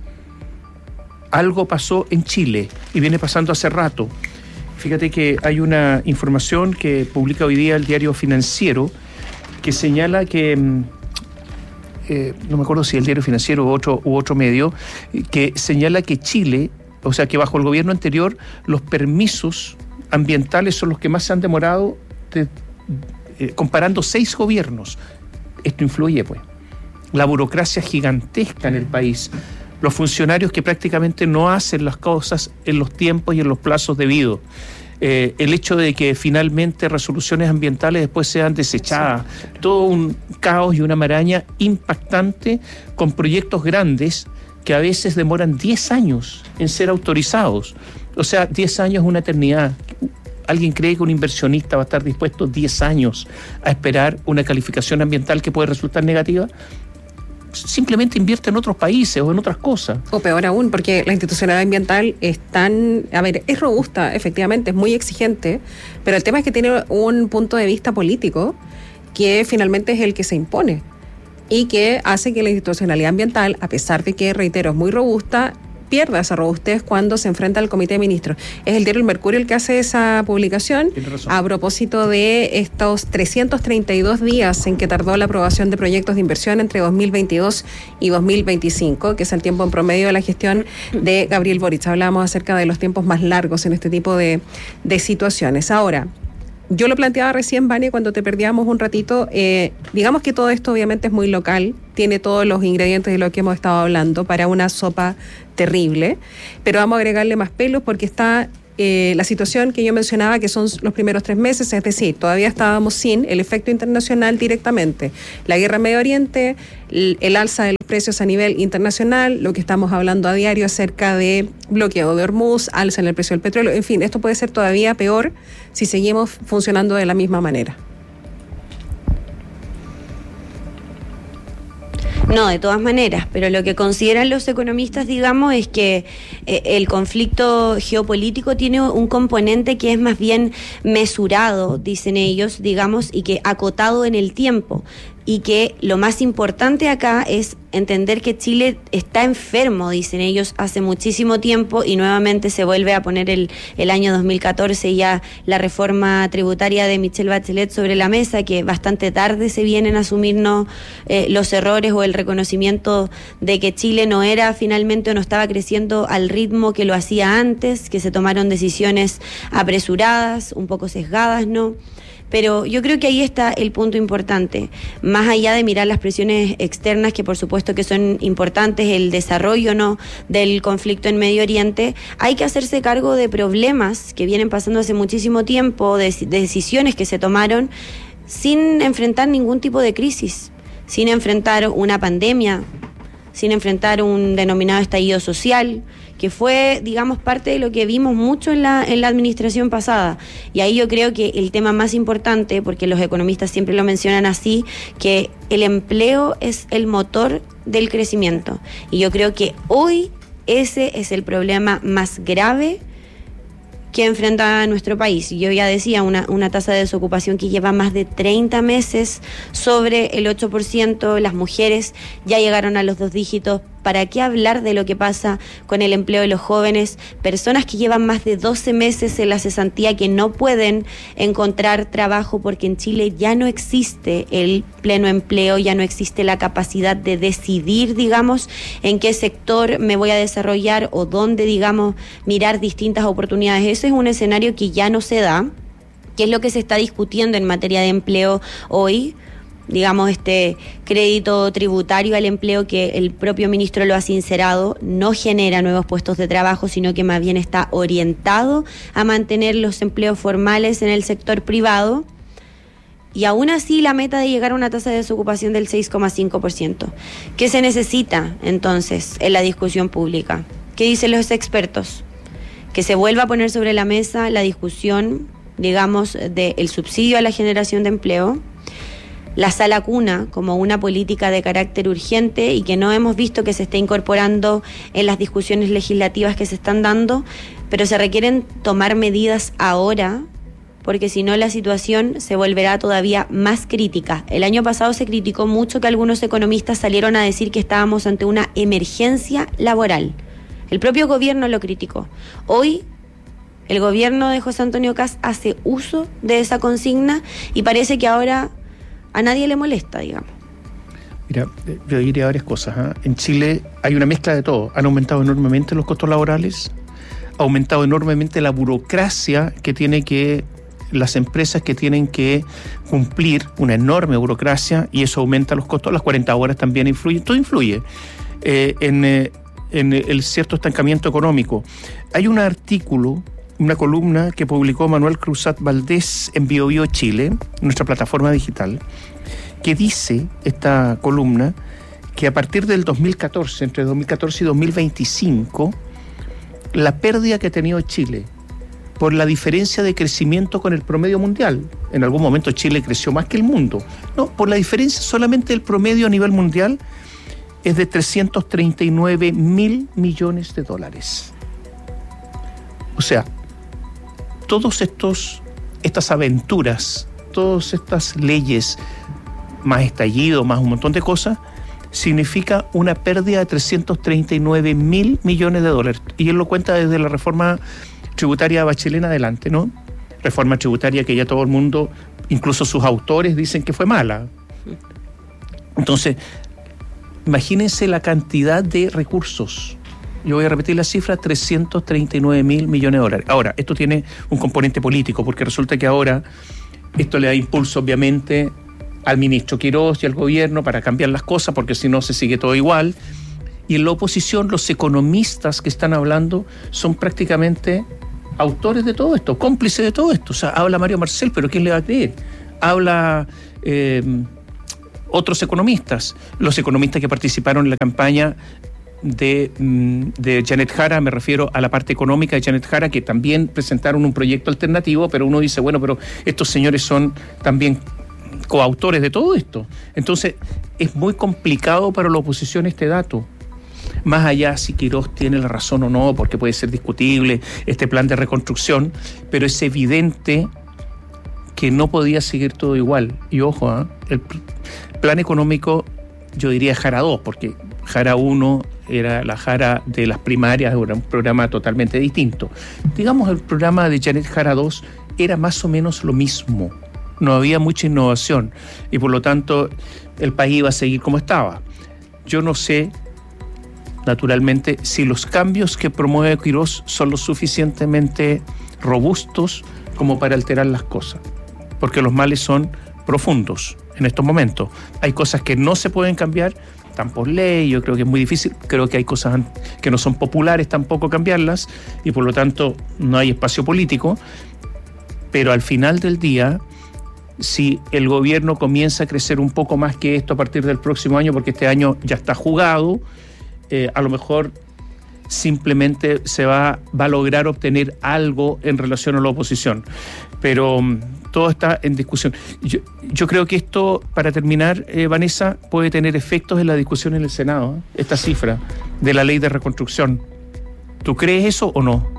Algo pasó en Chile y viene pasando hace rato. Fíjate que hay una información que publica hoy día el diario Financiero que señala que, eh, no me acuerdo si el diario Financiero u otro, u otro medio, que señala que Chile, o sea que bajo el gobierno anterior, los permisos ambientales son los que más se han demorado, de, eh, comparando seis gobiernos. Esto influye, pues. La burocracia gigantesca en el país. Los funcionarios que prácticamente no hacen las cosas en los tiempos y en los plazos debidos. Eh, el hecho de que finalmente resoluciones ambientales después sean desechadas. Todo un caos y una maraña impactante con proyectos grandes que a veces demoran diez años en ser autorizados. O sea, diez años es una eternidad. ¿Alguien cree que un inversionista va a estar dispuesto diez años a esperar una calificación ambiental que puede resultar negativa? simplemente invierte en otros países o en otras cosas. O peor aún, porque la institucionalidad ambiental es tan, a ver, es robusta, efectivamente, es muy exigente, pero el tema es que tiene un punto de vista político que finalmente es el que se impone y que hace que la institucionalidad ambiental, a pesar de que, reitero, es muy robusta, pierda esa robustez cuando se enfrenta al Comité de Ministros. Es el diario El Mercurio el que hace esa publicación a propósito de estos trescientos treinta y dos días en que tardó la aprobación de proyectos de inversión entre dos mil veintidós y dos mil veinticinco, que es el tiempo en promedio de la gestión de Gabriel Boric. Hablábamos acerca de los tiempos más largos en este tipo de, de situaciones. Ahora, yo lo planteaba recién, Vane, cuando te perdíamos un ratito, eh, digamos que todo esto obviamente es muy local, tiene todos los ingredientes de lo que hemos estado hablando para una sopa terrible, pero vamos a agregarle más pelos porque está eh, la situación que yo mencionaba, que son los primeros tres meses, es decir, todavía estábamos sin el efecto internacional directamente. La guerra en Medio Oriente, el, el alza de los precios a nivel internacional, lo que estamos hablando a diario acerca de bloqueo de Hormuz, alza en el precio del petróleo, en fin, esto puede ser todavía peor si seguimos funcionando de la misma manera. No, de todas maneras, pero lo que consideran los economistas, digamos, es que eh, el conflicto geopolítico tiene un componente que es más bien mesurado, dicen ellos, digamos, y que acotado en el tiempo. Y que lo más importante acá es entender que Chile está enfermo, dicen ellos, hace muchísimo tiempo, y nuevamente se vuelve a poner el, el año dos mil catorce ya la reforma tributaria de Michelle Bachelet sobre la mesa, que bastante tarde se vienen a asumirnos eh, los errores o el reconocimiento de que Chile no era finalmente o no estaba creciendo al ritmo que lo hacía antes, que se tomaron decisiones apresuradas, un poco sesgadas, ¿no? Pero yo creo que ahí está el punto importante. Más allá de mirar las presiones externas, que por supuesto que son importantes, el desarrollo no del conflicto en Medio Oriente, hay que hacerse cargo de problemas que vienen pasando hace muchísimo tiempo, de, de decisiones que se tomaron sin enfrentar ningún tipo de crisis, sin enfrentar una pandemia, sin enfrentar un denominado estallido social, que fue, digamos, parte de lo que vimos mucho en la, en la administración pasada. Y ahí yo creo que el tema más importante, porque los economistas siempre lo mencionan así, que el empleo es el motor del crecimiento. Y yo creo que hoy ese es el problema más grave que enfrenta nuestro país. Yo ya decía, una, una tasa de desocupación que lleva más de treinta meses, sobre el ocho por ciento, las mujeres ya llegaron a los dos dígitos. ¿Para qué hablar de lo que pasa con el empleo de los jóvenes? Personas que llevan más de doce meses en la cesantía, que no pueden encontrar trabajo porque en Chile ya no existe el pleno empleo, ya no existe la capacidad de decidir, digamos, en qué sector me voy a desarrollar o dónde, digamos, mirar distintas oportunidades. Ese es un escenario que ya no se da, que es lo que se está discutiendo en materia de empleo hoy. Digamos, este crédito tributario al empleo, que el propio ministro lo ha sincerado, no genera nuevos puestos de trabajo, sino que más bien está orientado a mantener los empleos formales en el sector privado. Y aún así la meta de llegar a una tasa de desocupación del seis coma cinco por ciento. ¿Qué se necesita entonces en la discusión pública? ¿Qué dicen los expertos? Que se vuelva a poner sobre la mesa la discusión, digamos, del subsidio a la generación de empleo, la sala cuna como una política de carácter urgente y que no hemos visto que se esté incorporando en las discusiones legislativas que se están dando, pero se requieren tomar medidas ahora, porque si no la situación se volverá todavía más crítica. El año pasado se criticó mucho que algunos economistas salieron a decir que estábamos ante una emergencia laboral. El propio gobierno lo criticó. Hoy el gobierno de José Antonio Kast hace uso de esa consigna y parece que ahora a nadie le molesta, digamos. Mira, yo diría varias cosas. ¿eh? En Chile hay una mezcla de todo. Han aumentado enormemente los costos laborales, ha aumentado enormemente la burocracia que tiene que las empresas que tienen que cumplir, una enorme burocracia, y eso aumenta los costos. Las cuarenta horas también influyen, todo influye eh, en, eh, en el cierto estancamiento económico. Hay un artículo, una columna que publicó Manuel Cruzat Valdés en Bio Bio Chile, nuestra plataforma digital, que dice, esta columna, que a partir del dos mil catorce, entre dos mil catorce y dos mil veinticinco, la pérdida que ha tenido Chile por la diferencia de crecimiento con el promedio mundial, en algún momento Chile creció más que el mundo, no, por la diferencia solamente del promedio a nivel mundial, es de trescientos treinta y nueve mil millones de dólares. O sea, todos estos, estas aventuras, todas estas leyes, más estallido, más un montón de cosas, significa una pérdida de trescientos treinta y nueve mil millones de dólares. Y él lo cuenta desde la reforma tributaria Bachelet en adelante, ¿no? Reforma tributaria que ya todo el mundo, incluso sus autores, dicen que fue mala. Entonces, imagínense la cantidad de recursos. Yo voy a repetir la cifra, trescientos treinta y nueve mil millones de dólares. Ahora, esto tiene un componente político, porque resulta que ahora esto le da impulso, obviamente, al ministro Quirós y al gobierno para cambiar las cosas, porque si no se sigue todo igual. Y en la oposición, los economistas que están hablando son prácticamente autores de todo esto, cómplices de todo esto. O sea, habla Mario Marcel, pero ¿quién le va a creer? Habla eh, otros economistas, los economistas que participaron en la campaña de, de Janet Jara, me refiero a la parte económica de Janet Jara, que también presentaron un proyecto alternativo, pero uno dice, bueno, pero estos señores son también coautores de todo esto. Entonces, es muy complicado para la oposición este dato. Más allá si Quirós tiene la razón o no, porque puede ser discutible este plan de reconstrucción, pero es evidente que no podía seguir todo igual. Y ojo, ¿eh? el plan económico, yo diría Jara dos, porque Jara uno era la Jara de las primarias, era un programa totalmente distinto. Digamos, el programa de Janet Jara dos era más o menos lo mismo. No había mucha innovación y por lo tanto el país iba a seguir como estaba. Yo no sé, naturalmente, si los cambios que promueve Quirós son lo suficientemente robustos como para alterar las cosas, porque los males son profundos en estos momentos. Hay cosas que no se pueden cambiar, están por ley, yo creo que es muy difícil, creo que hay cosas que no son populares tampoco cambiarlas y por lo tanto no hay espacio político, pero al final del día, si el gobierno comienza a crecer un poco más que esto a partir del próximo año, porque este año ya está jugado, eh, a lo mejor simplemente se va, va a lograr obtener algo en relación a la oposición. Pero um, todo está en discusión. Yo, yo creo que esto, para terminar, eh, Vanessa, puede tener efectos en la discusión en el Senado, ¿eh? Esta cifra de la ley de reconstrucción. ¿Tú crees eso o no?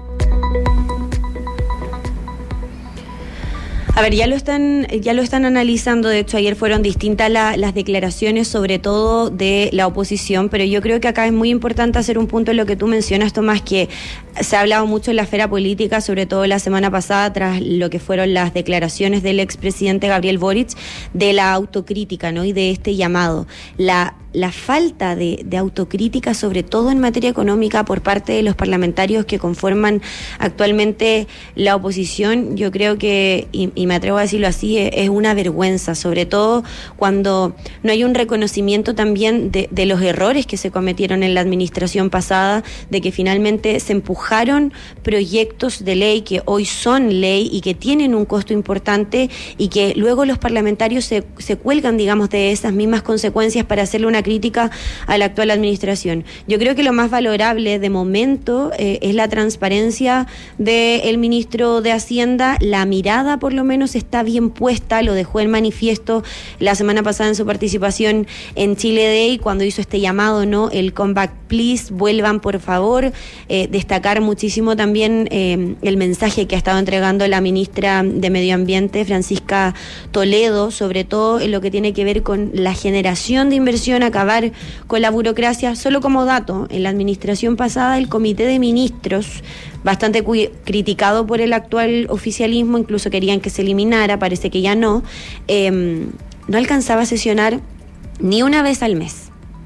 A ver, ya lo están, ya lo están analizando. De hecho, ayer fueron distintas la, las declaraciones, sobre todo de la oposición, pero yo creo que acá es muy importante hacer un punto en lo que tú mencionas, Tomás, que se ha hablado mucho en la esfera política, sobre todo la semana pasada, tras lo que fueron las declaraciones del expresidente Gabriel Boric, de la autocrítica, ¿no? Y de este llamado. La La falta de, de autocrítica, sobre todo en materia económica, por parte de los parlamentarios que conforman actualmente la oposición, yo creo que, y, y me atrevo a decirlo así, es, es una vergüenza, sobre todo cuando no hay un reconocimiento también de, de los errores que se cometieron en la administración pasada, de que finalmente se empujaron proyectos de ley que hoy son ley y que tienen un costo importante y que luego los parlamentarios se, se cuelgan, digamos, de esas mismas consecuencias para hacerle una crítica a la actual administración. Yo creo que lo más valorable de momento eh, es la transparencia del ministro de Hacienda. La mirada, por lo menos, está bien puesta, lo dejó en manifiesto la semana pasada en su participación en Chile Day, cuando hizo este llamado, ¿no? El comeback please, vuelvan por favor. Eh, destacar muchísimo también eh, el mensaje que ha estado entregando la ministra de Medio Ambiente, Francisca Toledo, sobre todo en lo que tiene que ver con la generación de inversión, acabar con la burocracia. Solo como dato, en la administración pasada el comité de ministros, bastante cu- criticado por el actual oficialismo, incluso querían que se eliminara, parece que ya no, eh, no alcanzaba a sesionar ni una vez al mes.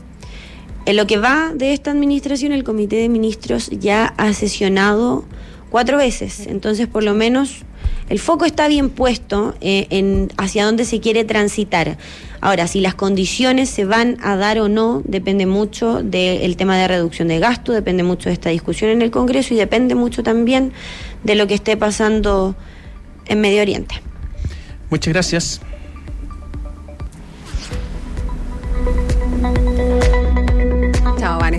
En lo que va de esta administración, el comité de ministros ya ha sesionado cuatro veces, entonces por lo menos el foco está bien puesto eh, en hacia dónde se quiere transitar. Ahora, si las condiciones se van a dar o no, depende mucho del tema de reducción de gasto, depende mucho de esta discusión en el Congreso y depende mucho también de lo que esté pasando en Medio Oriente. Muchas gracias. Chao, Vanessa.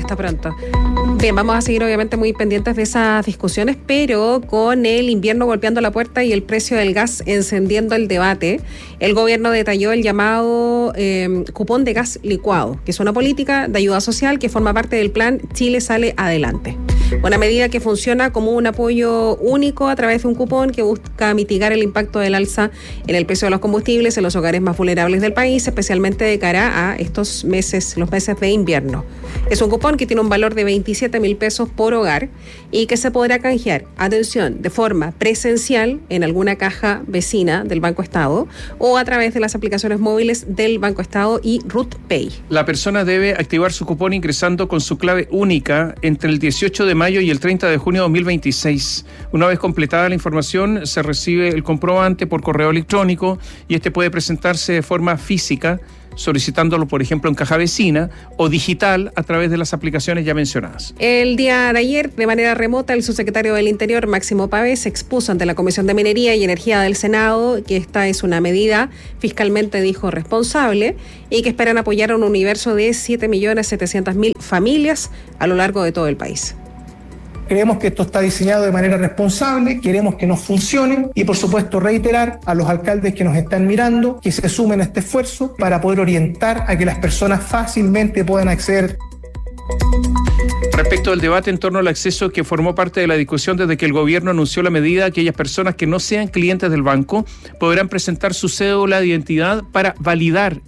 está pronto. Bien, vamos a seguir obviamente muy pendientes de esas discusiones, pero con el invierno golpeando la puerta y el precio del gas encendiendo el debate, el gobierno detalló el llamado eh, cupón de gas licuado, que es una política de ayuda social que forma parte del plan Chile Sale Adelante. Una medida que funciona como un apoyo único a través de un cupón que busca mitigar el impacto del alza en el precio de los combustibles en los hogares más vulnerables del país, especialmente de cara a estos meses, los meses de invierno. Es un cupón que tiene un valor de veintisiete mil pesos por hogar y que se podrá canjear, atención, de forma presencial en alguna caja vecina del Banco Estado o a través de las aplicaciones móviles del Banco Estado y Ruth Pay. La persona debe activar su cupón ingresando con su clave única entre el dieciocho de mayo y el treinta de junio de dos mil veintiséis. Una vez completada la información, se recibe el comprobante por correo electrónico y este puede presentarse de forma física, solicitándolo, por ejemplo, en caja vecina o digital a través de las aplicaciones ya mencionadas. El día de ayer, de manera remota, el subsecretario del Interior, Máximo Pavés, expuso ante la Comisión de Minería y Energía del Senado que esta es una medida fiscalmente, dijo, responsable y que esperan apoyar a un universo de siete millones setecientas mil familias a lo largo de todo el país. Creemos que esto está diseñado de manera responsable, queremos que nos funcione y por supuesto reiterar a los alcaldes que nos están mirando que se sumen a este esfuerzo para poder orientar a que las personas fácilmente puedan acceder. Respecto al debate en torno al acceso que formó parte de la discusión desde que el gobierno anunció la medida, aquellas personas que no sean clientes del banco podrán presentar su cédula de identidad para validar